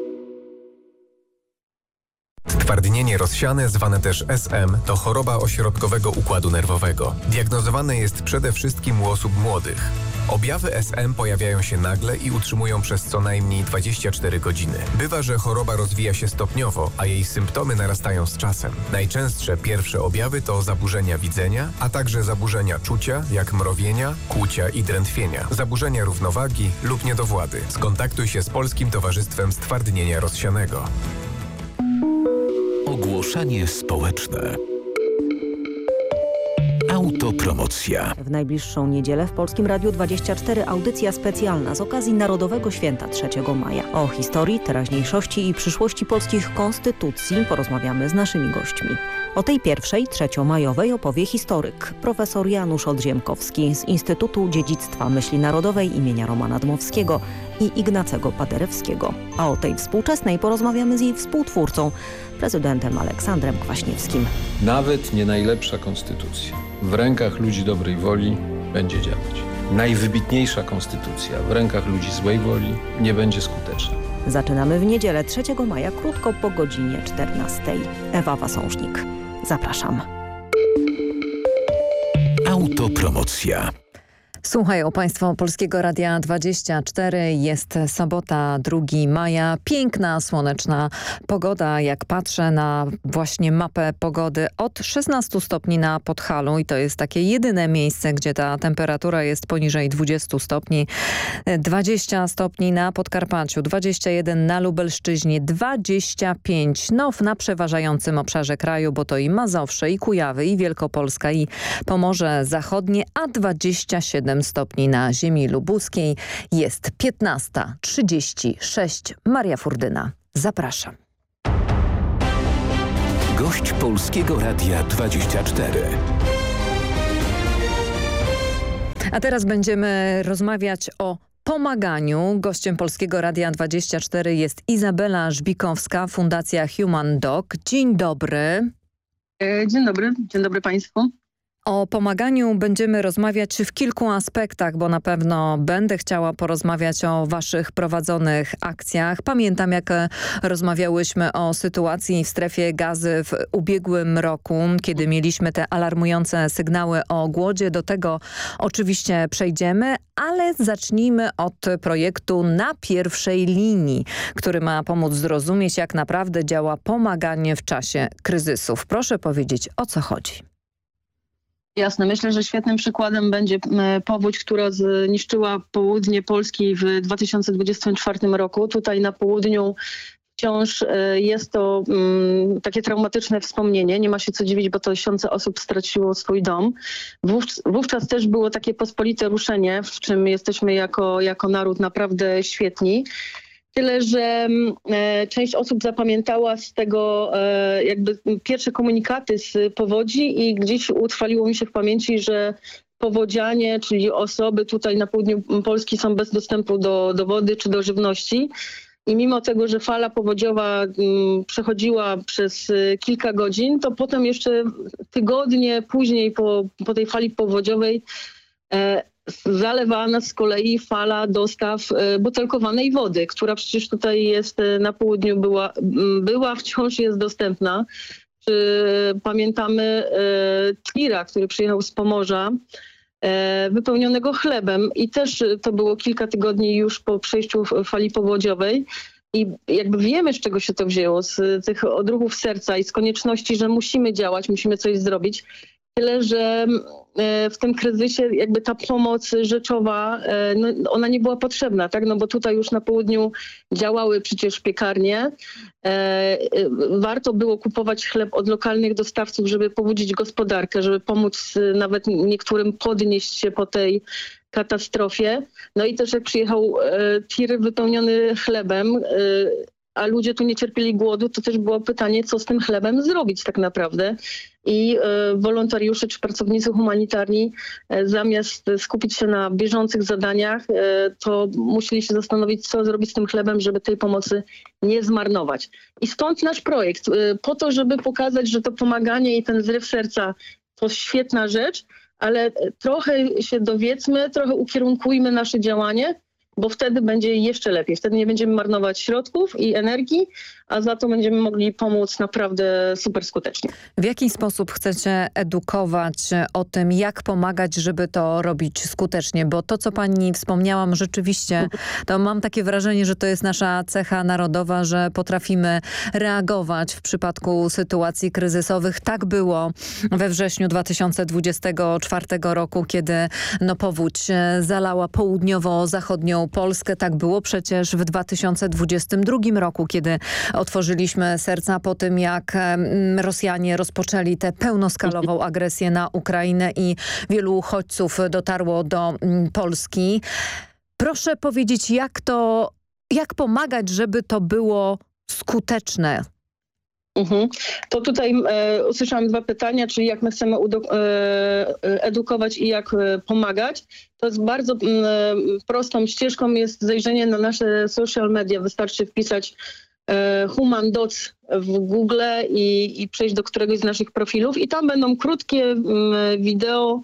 Stwardnienie rozsiane, zwane też SM, to choroba ośrodkowego układu nerwowego. Diagnozowane jest przede wszystkim u osób młodych. Objawy SM pojawiają się nagle i utrzymują przez co najmniej 24 godziny. Bywa, że choroba rozwija się stopniowo, a jej symptomy narastają z czasem. Najczęstsze pierwsze objawy to zaburzenia widzenia, a także zaburzenia czucia, jak mrowienia, kłucia i drętwienia, zaburzenia równowagi lub niedowłady. Skontaktuj się z Polskim Towarzystwem Stwardnienia Rozsianego. Ogłoszenie społeczne. Autopromocja. W najbliższą niedzielę w Polskim Radiu 24 audycja specjalna z okazji Narodowego Święta 3 maja. O historii, teraźniejszości i przyszłości polskich konstytucji porozmawiamy z naszymi gośćmi. O tej pierwszej, 3-majowej opowie historyk, profesor Janusz Odziemkowski z Instytutu Dziedzictwa Myśli Narodowej imienia Romana Dmowskiego i Ignacego Paderewskiego. A o tej współczesnej porozmawiamy z jej współtwórcą, prezydentem Aleksandrem Kwaśniewskim. Nawet nie najlepsza konstytucja w rękach ludzi dobrej woli będzie działać. Najwybitniejsza konstytucja w rękach ludzi złej woli nie będzie skuteczna. Zaczynamy w niedzielę 3 maja, krótko po godzinie 14. Ewa Wasążnik. Zapraszam. Autopromocja. Słuchają Państwo Polskiego Radia 24. Jest sobota, 2 maja. Piękna, słoneczna pogoda. Jak patrzę na właśnie mapę pogody, od 16 stopni na Podhalu i to jest takie jedyne miejsce, gdzie ta temperatura jest poniżej 20 stopni. 20 stopni na Podkarpaciu, 21 na Lubelszczyźnie, 25 na przeważającym obszarze kraju, bo to i Mazowsze, i Kujawy, i Wielkopolska, i Pomorze Zachodnie, a 27 7 stopni na ziemi lubuskiej. Jest 15:36. Maria Furdyna. Zapraszam. Gość Polskiego Radia 24. A teraz będziemy rozmawiać o pomaganiu. Gościem Polskiego Radia 24 jest Izabela Żbikowska, Fundacja Human Dog. Dzień dobry. Dzień dobry Państwu. O pomaganiu będziemy rozmawiać w kilku aspektach, bo na pewno będę chciała porozmawiać o waszych prowadzonych akcjach. Pamiętam, jak rozmawiałyśmy o sytuacji w strefie Gazy w ubiegłym roku, kiedy mieliśmy te alarmujące sygnały o głodzie. Do tego oczywiście przejdziemy, ale zacznijmy od projektu Na pierwszej linii, który ma pomóc zrozumieć, jak naprawdę działa pomaganie w czasie kryzysów. Proszę powiedzieć, o co chodzi? Jasne, myślę, że świetnym przykładem będzie powódź, która zniszczyła południe Polski w 2024 roku. Tutaj na południu wciąż jest to takie traumatyczne wspomnienie. Nie ma się co dziwić, bo to tysiące osób straciło swój dom. Wówczas też było takie pospolite ruszenie, w czym jesteśmy jako naród naprawdę świetni. Tyle, że część osób zapamiętała z tego jakby pierwsze komunikaty z powodzi i gdzieś utrwaliło mi się w pamięci, że powodzianie, czyli osoby tutaj na południu Polski są bez dostępu do wody czy do żywności. I mimo tego, że fala powodziowa przechodziła przez kilka godzin, to potem jeszcze tygodnie później po tej fali powodziowej zalewała nas z kolei fala dostaw butelkowanej wody, która przecież tutaj jest na południu, wciąż jest dostępna. Pamiętamy tira, który przyjechał z Pomorza, wypełnionego chlebem i też to było kilka tygodni już po przejściu fali powodziowej. I jakby wiemy, z czego się to wzięło, z tych odruchów serca i z konieczności, że musimy działać, musimy coś zrobić. Tyle, że w tym kryzysie jakby ta pomoc rzeczowa, ona nie była potrzebna, tak? No bo tutaj już na południu działały przecież piekarnie. Warto było kupować chleb od lokalnych dostawców, żeby pobudzić gospodarkę, żeby pomóc nawet niektórym podnieść się po tej katastrofie. No i też jak przyjechał tir wypełniony chlebem, a ludzie tu nie cierpieli głodu, to też było pytanie, co z tym chlebem zrobić tak naprawdę. I wolontariusze czy pracownicy humanitarni zamiast skupić się na bieżących zadaniach, to musieli się zastanowić, co zrobić z tym chlebem, żeby tej pomocy nie zmarnować. I stąd nasz projekt, po to, żeby pokazać, że to pomaganie i ten zryw serca to świetna rzecz, ale trochę się dowiedzmy, trochę ukierunkujmy nasze działanie, bo wtedy będzie jeszcze lepiej. Wtedy nie będziemy marnować środków i energii, a za to będziemy mogli pomóc naprawdę super skutecznie. W jaki sposób chcecie edukować o tym, jak pomagać, żeby to robić skutecznie? Bo to, co pani wspomniałam, rzeczywiście, to mam takie wrażenie, że to jest nasza cecha narodowa, że potrafimy reagować w przypadku sytuacji kryzysowych. Tak było we wrześniu 2024 roku, kiedy powódź zalała południowo-zachodnią Polskę. Tak było przecież w 2022 roku, kiedy otworzyliśmy serca po tym, jak Rosjanie rozpoczęli tę pełnoskalową agresję na Ukrainę i wielu uchodźców dotarło do Polski. Proszę powiedzieć, jak pomagać, żeby to było skuteczne? To tutaj usłyszałam dwa pytania, czyli jak my chcemy edukować i jak pomagać. To jest bardzo prostą ścieżką jest zajrzenie na nasze social media. Wystarczy wpisać Human Dots w Google i przejść do któregoś z naszych profilów i tam będą krótkie wideo,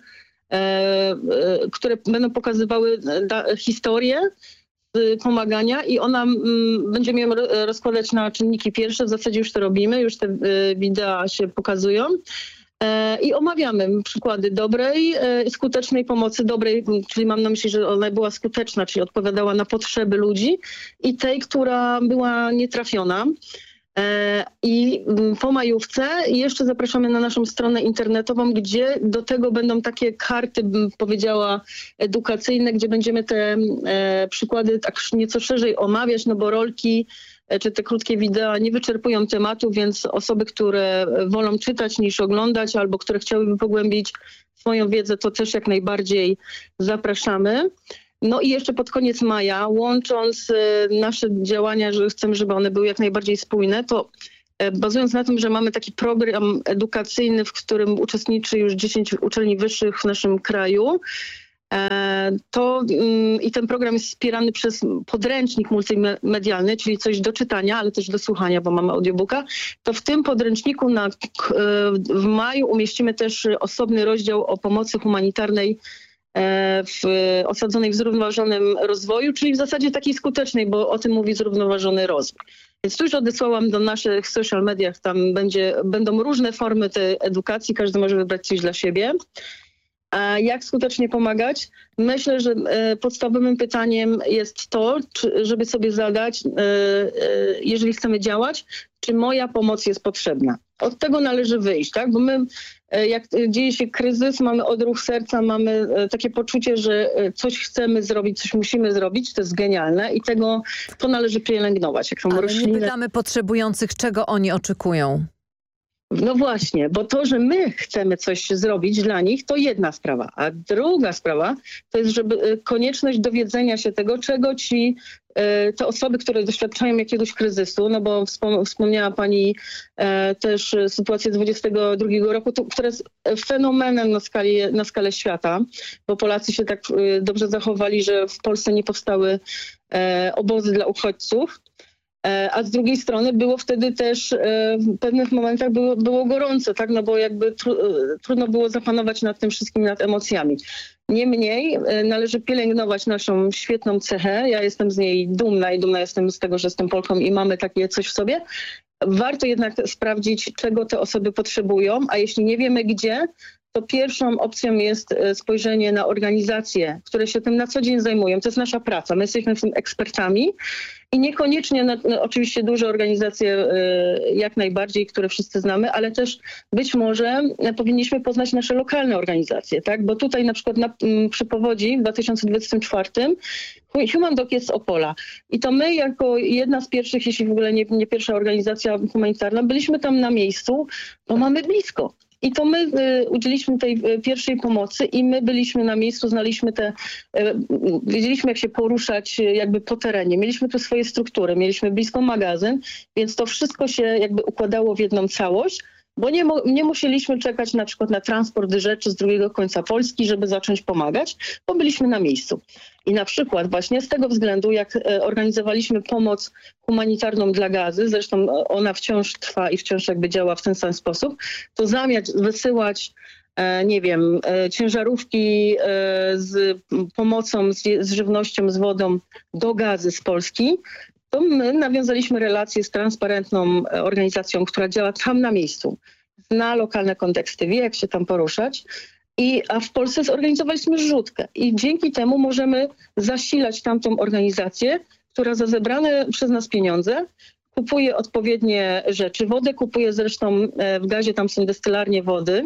które będą pokazywały historię pomagania i ona będziemy ją rozkładać na czynniki pierwsze. W zasadzie już to robimy, już te wideo się pokazują. I omawiamy przykłady dobrej, skutecznej pomocy, dobrej, czyli mam na myśli, że ona była skuteczna, czyli odpowiadała na potrzeby ludzi i tej, która była nietrafiona. I po majówce jeszcze zapraszamy na naszą stronę internetową, gdzie do tego będą takie karty, bym powiedziała, edukacyjne, gdzie będziemy te przykłady tak nieco szerzej omawiać, no bo rolki czy te krótkie wideo nie wyczerpują tematu, więc osoby, które wolą czytać niż oglądać albo które chciałyby pogłębić swoją wiedzę, to też jak najbardziej zapraszamy. No i jeszcze pod koniec maja, łącząc nasze działania, że chcemy, żeby one były jak najbardziej spójne, to bazując na tym, że mamy taki program edukacyjny, w którym uczestniczy już 10 uczelni wyższych w naszym kraju, i ten program jest wspierany przez podręcznik multimedialny, czyli coś do czytania, ale też do słuchania, bo mamy audiobooka, to w tym podręczniku w maju umieścimy też osobny rozdział o pomocy humanitarnej osadzonej w zrównoważonym rozwoju, czyli w zasadzie takiej skutecznej, bo o tym mówi zrównoważony rozwój. Więc tu już odesłałam do naszych social mediach, tam będą różne formy tej edukacji, każdy może wybrać coś dla siebie. A jak skutecznie pomagać? Myślę, że podstawowym pytaniem jest to, żeby sobie zadać, jeżeli chcemy działać, czy moja pomoc jest potrzebna. Od tego należy wyjść, tak? Bo my, jak dzieje się kryzys, mamy odruch serca, mamy takie poczucie, że coś chcemy zrobić, coś musimy zrobić, to jest genialne i to należy pielęgnować. Jak Ale nie pytamy potrzebujących, czego oni oczekują. No właśnie, bo to, że my chcemy coś zrobić dla nich, to jedna sprawa. A druga sprawa to jest, żeby konieczność dowiedzenia się tego, czego te osoby, które doświadczają jakiegoś kryzysu, no bo wspomniała pani też sytuację 2022 roku, która jest fenomenem na skalę świata, bo Polacy się tak dobrze zachowali, że w Polsce nie powstały obozy dla uchodźców. A z drugiej strony było wtedy też w pewnych momentach było gorąco, tak? No bo jakby trudno było zapanować nad tym wszystkim, nad emocjami. Niemniej należy pielęgnować naszą świetną cechę. Ja jestem z niej dumna i dumna jestem z tego, że jestem Polką i mamy takie coś w sobie. Warto jednak sprawdzić, czego te osoby potrzebują, a jeśli nie wiemy gdzie, to pierwszą opcją jest spojrzenie na organizacje, które się tym na co dzień zajmują. To jest nasza praca. My jesteśmy w tym ekspertami i niekoniecznie, oczywiście duże organizacje jak najbardziej, które wszyscy znamy, ale też być może powinniśmy poznać nasze lokalne organizacje, tak? Bo tutaj na przykład przy powodzi w 2024 Human Doc jest z Opola. I to my jako jedna z pierwszych, jeśli w ogóle nie pierwsza organizacja humanitarna, byliśmy tam na miejscu, bo mamy blisko. I to my udzieliliśmy tej pierwszej pomocy i my byliśmy na miejscu, wiedzieliśmy jak się poruszać jakby po terenie. Mieliśmy tu swoje struktury, mieliśmy blisko magazyn, więc to wszystko się jakby układało w jedną całość, bo nie musieliśmy czekać na przykład na transport rzeczy z drugiego końca Polski, żeby zacząć pomagać, bo byliśmy na miejscu. I na przykład właśnie z tego względu, jak organizowaliśmy pomoc humanitarną dla Gazy, zresztą ona wciąż trwa i wciąż jakby działa w ten sam sposób, to zamiast wysyłać ciężarówki z pomocą, z żywnością, z wodą do Gazy z Polski, to my nawiązaliśmy relacje z transparentną organizacją, która działa tam na miejscu, zna lokalne konteksty, wie jak się tam poruszać. A w Polsce zorganizowaliśmy zrzutkę i dzięki temu możemy zasilać tamtą organizację, która za zebrane przez nas pieniądze kupuje odpowiednie rzeczy. Wodę kupuje zresztą w Gazie, tam są destylarnie wody.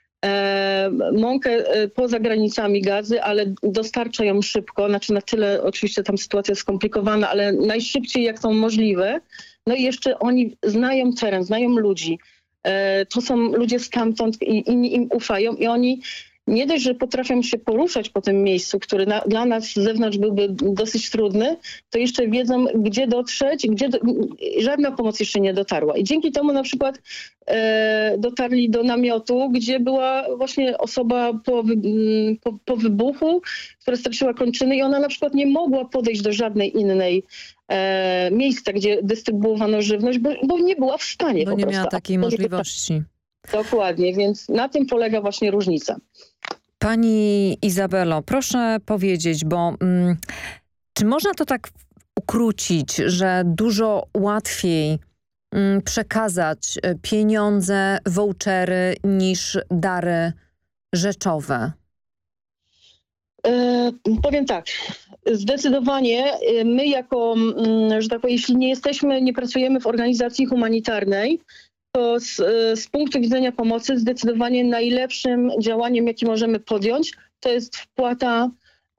Mąkę poza granicami Gazy, ale dostarcza ją szybko, znaczy na tyle oczywiście tam sytuacja jest skomplikowana, ale najszybciej jak to możliwe. No i jeszcze oni znają teren, znają ludzi. To są ludzie stamtąd i inni im ufają i oni nie dość, że potrafią się poruszać po tym miejscu, który dla nas z zewnątrz byłby dosyć trudny, to jeszcze wiedzą, gdzie dotrzeć, żadna pomoc jeszcze nie dotarła. I dzięki temu na przykład dotarli do namiotu, gdzie była właśnie osoba po wybuchu, która straciła kończyny i ona na przykład nie mogła podejść do żadnej innej miejsca, gdzie dystrybuowano żywność, bo nie była w stanie. Bo nie miała takiej możliwości. Dokładnie, więc na tym polega właśnie różnica. Pani Izabelo, proszę powiedzieć, bo czy można to tak ukrócić, że dużo łatwiej przekazać pieniądze, vouchery niż dary rzeczowe? Powiem tak, zdecydowanie my jako, że tak powiem, jeśli nie pracujemy w organizacji humanitarnej, to z punktu widzenia pomocy zdecydowanie najlepszym działaniem, jakie możemy podjąć, to jest wpłata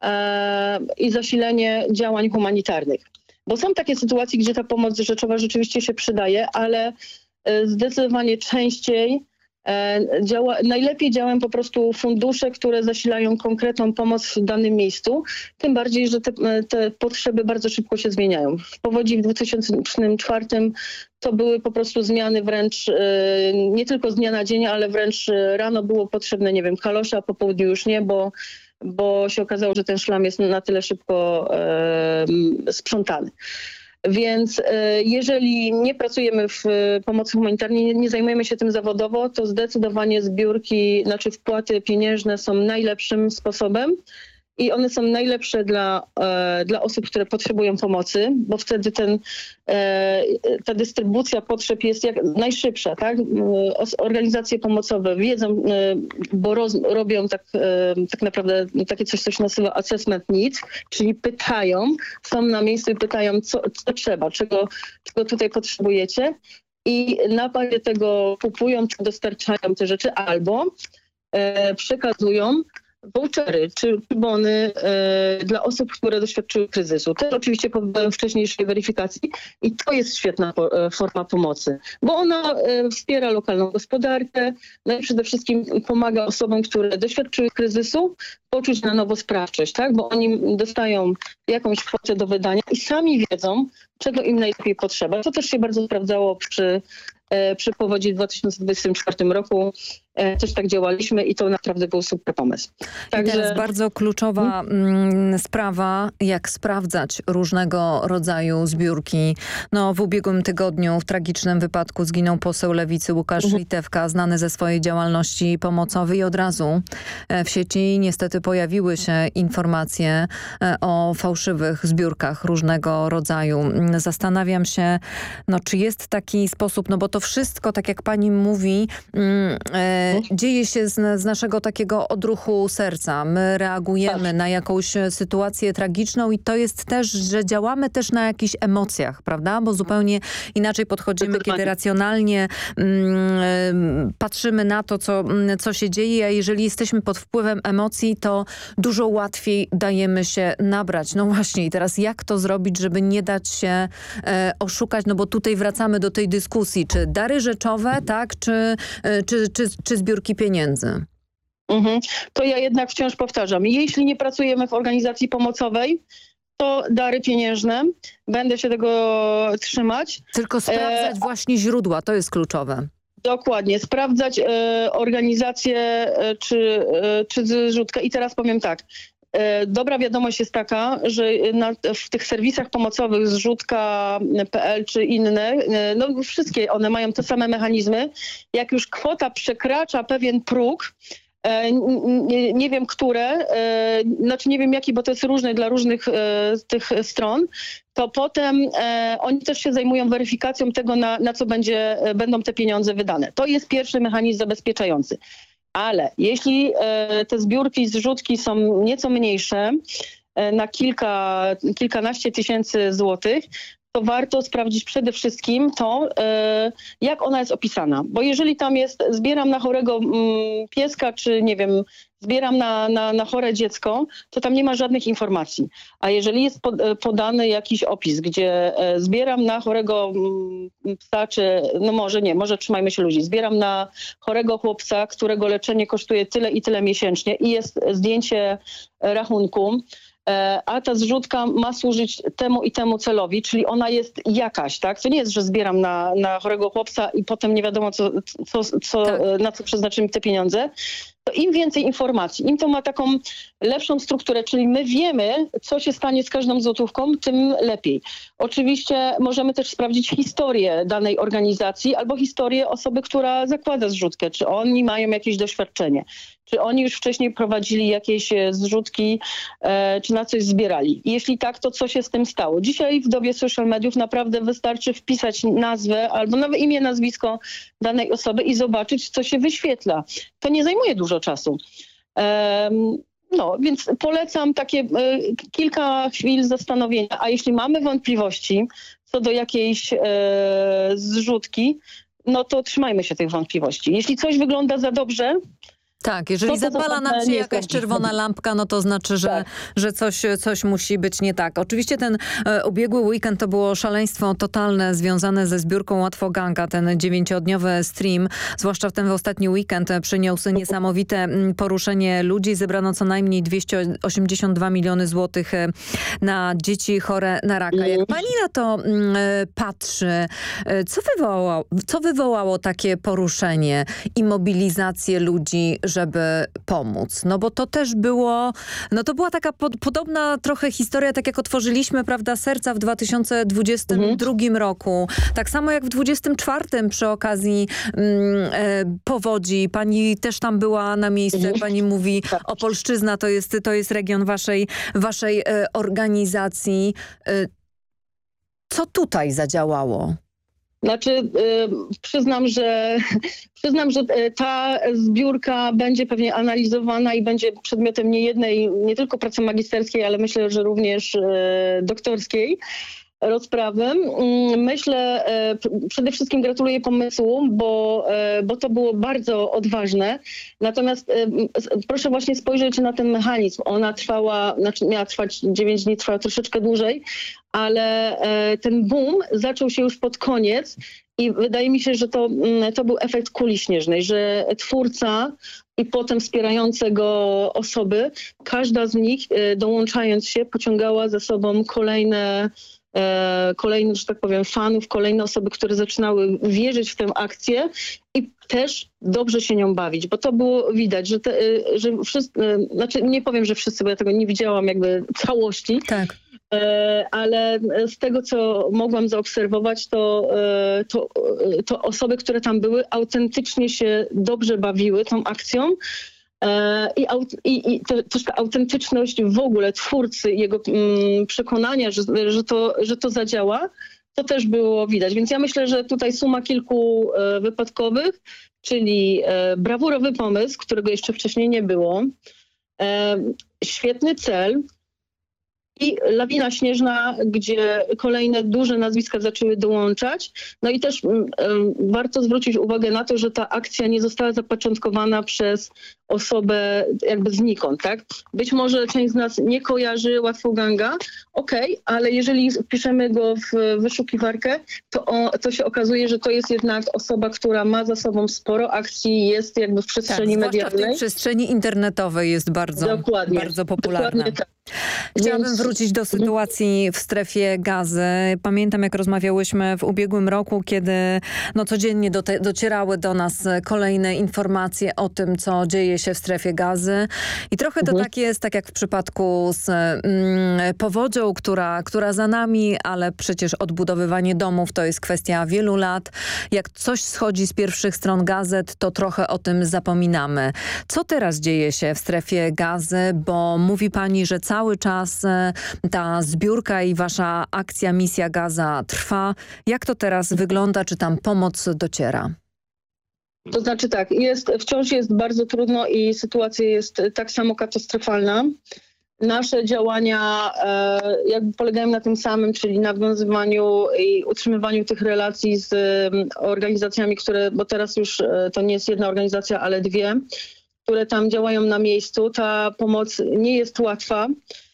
i zasilenie działań humanitarnych. Bo są takie sytuacje, gdzie ta pomoc rzeczowa rzeczywiście się przydaje, ale zdecydowanie częściej najlepiej działają po prostu fundusze, które zasilają konkretną pomoc w danym miejscu. Tym bardziej, że te potrzeby bardzo szybko się zmieniają. W powodzi w 2004 to były po prostu zmiany wręcz nie tylko z dnia na dzień, ale wręcz rano było potrzebne, nie wiem, kalosze, a po południu już nie, bo się okazało, że ten szlam jest na tyle szybko sprzątany. Więc jeżeli nie pracujemy w pomocy humanitarnej, nie zajmujemy się tym zawodowo, to zdecydowanie wpłaty pieniężne są najlepszym sposobem i one są najlepsze dla osób, które potrzebują pomocy, bo wtedy ta dystrybucja potrzeb jest jak najszybsza, tak? Organizacje pomocowe wiedzą, bo robią tak naprawdę takie coś, co się nazywa assessment needs, czyli pytają, są na miejscu i pytają, co trzeba, czego tutaj potrzebujecie i na bazie tego kupują czy dostarczają te rzeczy albo przekazują vouchery czy bony dla osób, które doświadczyły kryzysu. Też oczywiście po wcześniejszej weryfikacji i to jest świetna forma pomocy, bo ona wspiera lokalną gospodarkę, no i przede wszystkim pomaga osobom, które doświadczyły kryzysu, poczuć na nowo sprawczość, tak? Bo oni dostają jakąś kwotę do wydania i sami wiedzą, czego im najlepiej potrzeba. To też się bardzo sprawdzało przy powodzi w 2024 roku. Też tak działaliśmy i to naprawdę był super pomysł. Także... I teraz bardzo kluczowa sprawa, jak sprawdzać różnego rodzaju zbiórki. No, w ubiegłym tygodniu w tragicznym wypadku zginął poseł Lewicy Łukasz Litewka, znany ze swojej działalności pomocowej i od razu w sieci niestety pojawiły się informacje o fałszywych zbiórkach różnego rodzaju. Zastanawiam się, no, czy jest taki sposób, no bo to wszystko, tak jak pani mówi, dzieje się z naszego takiego odruchu serca. My reagujemy na jakąś sytuację tragiczną i to jest też, że działamy też na jakichś emocjach, prawda? Bo zupełnie inaczej podchodzimy, kiedy racjonalnie patrzymy na to, co się dzieje, a jeżeli jesteśmy pod wpływem emocji, to dużo łatwiej dajemy się nabrać. No właśnie i teraz jak to zrobić, żeby nie dać się oszukać? No bo tutaj wracamy do tej dyskusji, czy dary rzeczowe, tak, czy zbiórki pieniędzy. To ja jednak wciąż powtarzam. Jeśli nie pracujemy w organizacji pomocowej, to dary pieniężne. Będę się tego trzymać. Tylko sprawdzać właśnie źródła, to jest kluczowe. Dokładnie. Sprawdzać organizację czy zrzutkę. I teraz powiem tak. Dobra wiadomość jest taka, że w tych serwisach pomocowych zrzutka.pl czy inne, no wszystkie one mają te same mechanizmy. Jak już kwota przekracza pewien próg, nie wiem które, znaczy nie wiem jaki, bo to jest różne dla różnych tych stron, to potem oni też się zajmują weryfikacją tego, na co będą te pieniądze wydane. To jest pierwszy mechanizm zabezpieczający. Ale jeśli te zbiórki, zrzutki są nieco mniejsze, na kilkanaście tysięcy złotych, to warto sprawdzić przede wszystkim to, jak ona jest opisana. Bo jeżeli tam jest, zbieram na chorego pieska, czy nie wiem, zbieram na chore dziecko, to tam nie ma żadnych informacji. A jeżeli jest podany jakiś opis, gdzie zbieram na chorego psa, czy no może trzymajmy się ludzi, zbieram na chorego chłopca, którego leczenie kosztuje tyle i tyle miesięcznie i jest zdjęcie rachunku, a ta zrzutka ma służyć temu i temu celowi, czyli ona jest jakaś, tak? To nie jest, że zbieram na chorego chłopca i potem nie wiadomo, na co przeznaczymy te pieniądze. To im więcej informacji, im to ma taką lepszą strukturę, czyli my wiemy, co się stanie z każdą złotówką, tym lepiej. Oczywiście możemy też sprawdzić historię danej organizacji albo historię osoby, która zakłada zrzutkę, czy oni mają jakieś doświadczenie, czy oni już wcześniej prowadzili jakieś zrzutki, czy na coś zbierali. Jeśli tak, to co się z tym stało? Dzisiaj w dobie social mediów naprawdę wystarczy wpisać nazwę albo nawet imię, nazwisko danej osoby i zobaczyć, co się wyświetla. To nie zajmuje dużo czasu. No, więc polecam takie kilka chwil zastanowienia. A jeśli mamy wątpliwości co do jakiejś zrzutki, no to trzymajmy się tych wątpliwości. Jeśli coś wygląda za dobrze... Tak, jeżeli zapala nam się jakaś czerwona lampka, no to znaczy, że coś musi być nie tak. Oczywiście ten ubiegły weekend to było szaleństwo totalne związane ze zbiórką Łatwoganga. Ten 9-dniowy stream, zwłaszcza w ten ostatni weekend, przyniósł niesamowite poruszenie ludzi. Zebrano co najmniej 282 miliony złotych na dzieci chore na raka. Jak pani na to patrzy, co wywołało takie poruszenie i mobilizację ludzi, żeby pomóc? No bo to też było, no to była taka podobna trochę historia, tak jak otworzyliśmy, prawda, serca w 2022 roku. Tak samo jak w 2024 przy okazji powodzi. Pani też tam była na miejscu, jak pani mówi, Opolszczyzna to jest region waszej organizacji. Co tutaj zadziałało? Znaczy, przyznam, że ta zbiórka będzie pewnie analizowana i będzie przedmiotem nie tylko pracy magisterskiej, ale myślę, że również doktorskiej rozprawy. Myślę, przede wszystkim gratuluję pomysłu, bo to było bardzo odważne. Natomiast proszę właśnie spojrzeć na ten mechanizm. Ona miała trwać 9 dni, trwała troszeczkę dłużej, ale ten boom zaczął się już pod koniec i wydaje mi się, że to był efekt kuli śnieżnej, że twórca i potem wspierające go osoby, każda z nich dołączając się pociągała za sobą kolejne, że tak powiem, fanów, kolejne osoby, które zaczynały wierzyć w tę akcję i też dobrze się nią bawić, bo to było widać, że wszyscy, znaczy nie powiem, że wszyscy, bo ja tego nie widziałam jakby całości, tak. Ale z tego, co mogłam zaobserwować, to osoby, które tam były, autentycznie się dobrze bawiły tą akcją. I też ta autentyczność w ogóle twórcy, jego przekonania, że to zadziała, to też było widać. Więc ja myślę, że tutaj suma kilku wypadkowych, czyli brawurowy pomysł, którego jeszcze wcześniej nie było, świetny cel i lawina śnieżna, gdzie kolejne duże nazwiska zaczęły dołączać. No i też warto zwrócić uwagę na to, że ta akcja nie została zapoczątkowana przez osobę jakby znikąd, tak? Być może część z nas nie kojarzy Łatwoganga, ale jeżeli wpiszemy go w wyszukiwarkę, to się okazuje, że to jest jednak osoba, która ma za sobą sporo akcji, jest jakby w przestrzeni medialnej. W tej przestrzeni internetowej jest bardzo popularna. Dokładnie tak. Chciałabym wrócić do sytuacji w strefie Gazy. Pamiętam, jak rozmawiałyśmy w ubiegłym roku, kiedy codziennie docierały do nas kolejne informacje o tym, co dzieje się w strefie Gazy. I trochę to tak jest, tak jak w przypadku z powodzią, która za nami, ale przecież odbudowywanie domów to jest kwestia wielu lat. Jak coś schodzi z pierwszych stron gazet, to trochę o tym zapominamy. Co teraz dzieje się w strefie Gazy? Bo mówi pani, że cały czas ta zbiórka i wasza akcja Misja Gaza trwa. Jak to teraz wygląda? Czy tam pomoc dociera? To znaczy tak, wciąż jest bardzo trudno i sytuacja jest tak samo katastrofalna. Nasze działania jakby polegają na tym samym, czyli nawiązywaniu i utrzymywaniu tych relacji z organizacjami, bo teraz już to nie jest jedna organizacja, ale dwie, które tam działają na miejscu. Ta pomoc nie jest łatwa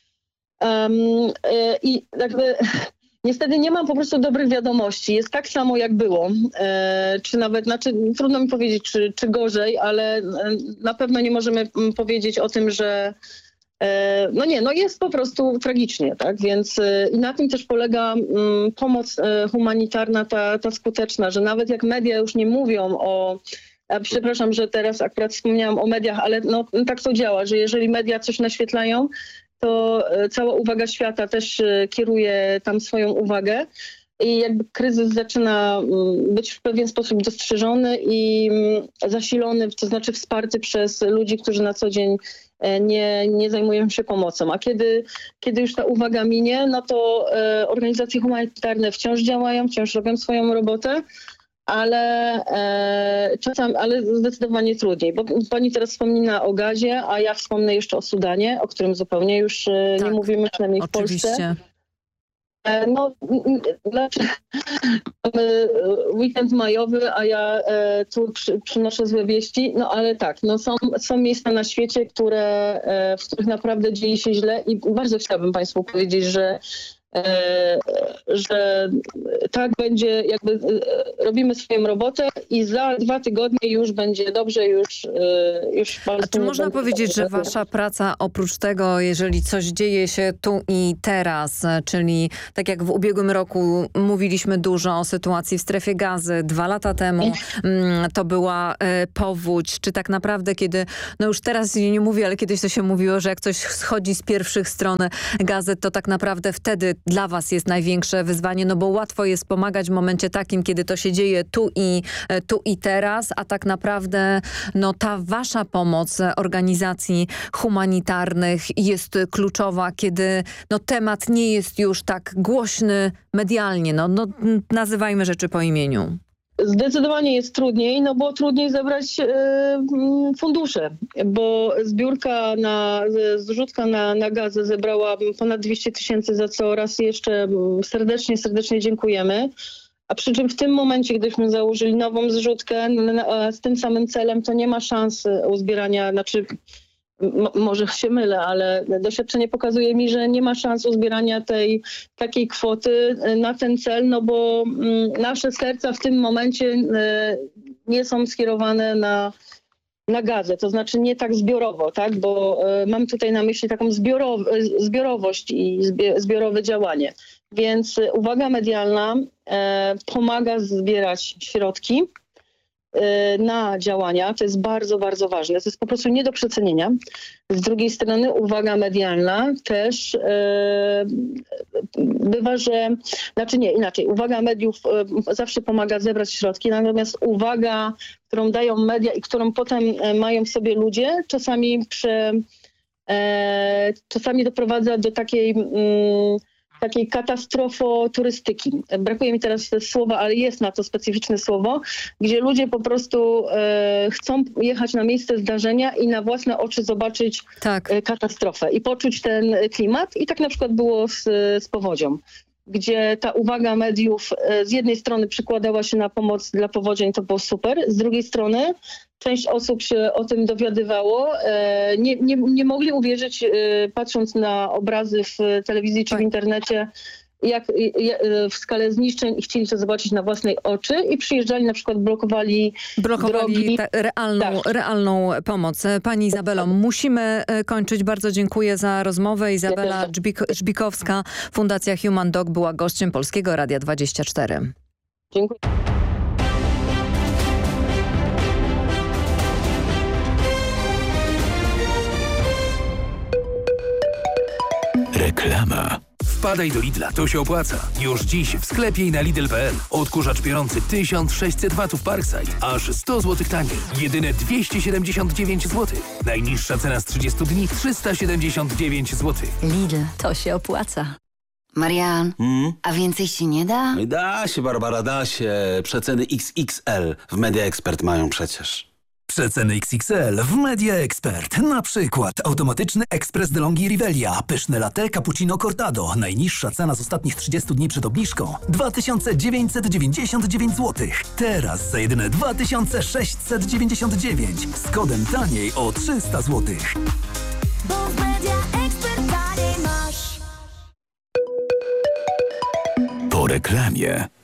i jakby niestety nie mam po prostu dobrych wiadomości. Jest tak samo jak było, czy nawet, trudno mi powiedzieć, czy gorzej, ale na pewno nie możemy powiedzieć o tym, że jest po prostu tragicznie, tak? Więc i na tym też polega pomoc humanitarna, ta skuteczna, że nawet jak media już nie mówią przepraszam, że teraz akurat wspomniałam o mediach, ale tak to działa, że jeżeli media coś naświetlają, to cała uwaga świata też kieruje tam swoją uwagę i jakby kryzys zaczyna być w pewien sposób dostrzeżony i zasilony, to znaczy wsparty przez ludzi, którzy na co dzień nie zajmują się pomocą. A kiedy już ta uwaga minie, no to organizacje humanitarne wciąż działają, wciąż robią swoją robotę, ale czasami, ale zdecydowanie trudniej, bo pani teraz wspomina o gazie, a ja wspomnę jeszcze o Sudanie, o którym zupełnie już nie mówimy, przynajmniej w Polsce. No, mamy weekend majowy, a ja tu przynoszę złe wieści, no ale tak, no są miejsca na świecie, w których naprawdę dzieje się źle i bardzo chciałabym Państwu powiedzieć, że tak będzie, jakby robimy swoją robotę i za 2 tygodnie już będzie dobrze, już A czy można powiedzieć, że wasza praca oprócz tego, jeżeli coś dzieje się tu i teraz, czyli tak jak w ubiegłym roku mówiliśmy dużo o sytuacji w strefie Gazy, 2 lata temu to była powódź, czy tak naprawdę kiedy, no już teraz nie mówię, ale kiedyś to się mówiło, że jak coś schodzi z pierwszych stron Gazy, to tak naprawdę wtedy dla was jest największe wyzwanie, no bo łatwo jest pomagać w momencie takim, kiedy to się dzieje tu i teraz, a tak naprawdę no ta wasza pomoc organizacji humanitarnych jest kluczowa, kiedy no temat nie jest już tak głośny medialnie, no nazywajmy rzeczy po imieniu. Zdecydowanie jest trudniej, no bo trudniej zebrać fundusze, bo zrzutka na gazę zebrała ponad 200 000, za co raz jeszcze serdecznie dziękujemy. A przy czym w tym momencie, gdyśmy założyli nową zrzutkę z tym samym celem, to nie ma szans uzbierania, może się mylę, ale doświadczenie pokazuje mi, że nie ma szans uzbierania takiej kwoty na ten cel, no bo nasze serca w tym momencie nie są skierowane na gazę, to znaczy nie tak zbiorowo, tak? Bo mam tutaj na myśli taką zbiorowość i zbiorowe działanie. Więc uwaga medialna pomaga zbierać środki na działania. To jest bardzo, bardzo ważne. To jest po prostu nie do przecenienia. Z drugiej strony uwaga medialna też bywa, że... Znaczy nie, inaczej. Uwaga mediów zawsze pomaga zebrać środki, natomiast uwaga, którą dają media i którą potem mają w sobie ludzie, czasami doprowadza do takiej katastrofoturystyki. Brakuje mi teraz słowa, ale jest na to specyficzne słowo, gdzie ludzie po prostu chcą jechać na miejsce zdarzenia i na własne oczy zobaczyć katastrofę i poczuć ten klimat. I tak na przykład było z powodzią, gdzie ta uwaga mediów z jednej strony przykładała się na pomoc dla powodzień, to było super, z drugiej strony część osób się o tym dowiadywało. Nie mogli uwierzyć, patrząc na obrazy w telewizji czy w internecie, jak w skalę zniszczeń i chcieli to zobaczyć na własnej oczy i przyjeżdżali, na przykład blokowali drogi. Realną pomoc. Pani Izabelo, musimy kończyć. Bardzo dziękuję za rozmowę. Izabela Żbikowska, Fundacja Human Dog była gościem Polskiego Radia 24. Dziękuję. Reklama. Wpadaj do Lidla, to się opłaca. Już dziś w sklepie i na Lidl.pl. Odkurzacz piorący 1600 watów Parkside. Aż 100 zł taniej. Jedyne 279 zł. Najniższa cena z 30 dni 379 zł. Lidl, to się opłaca. Marian, a więcej się nie da? Da się, Barbara, da się. Przeceny XXL w Media Expert mają przecież. Przeceny XXL w Media Expert. Na przykład automatyczny ekspres DeLonghi Rivelia, pyszne latte cappuccino cortado. Najniższa cena z ostatnich 30 dni przed obniżką 2999 zł. Teraz za jedyne 2699 z kodem taniej o 300 zł. Bo w Media Expert taniej masz. Po reklamie.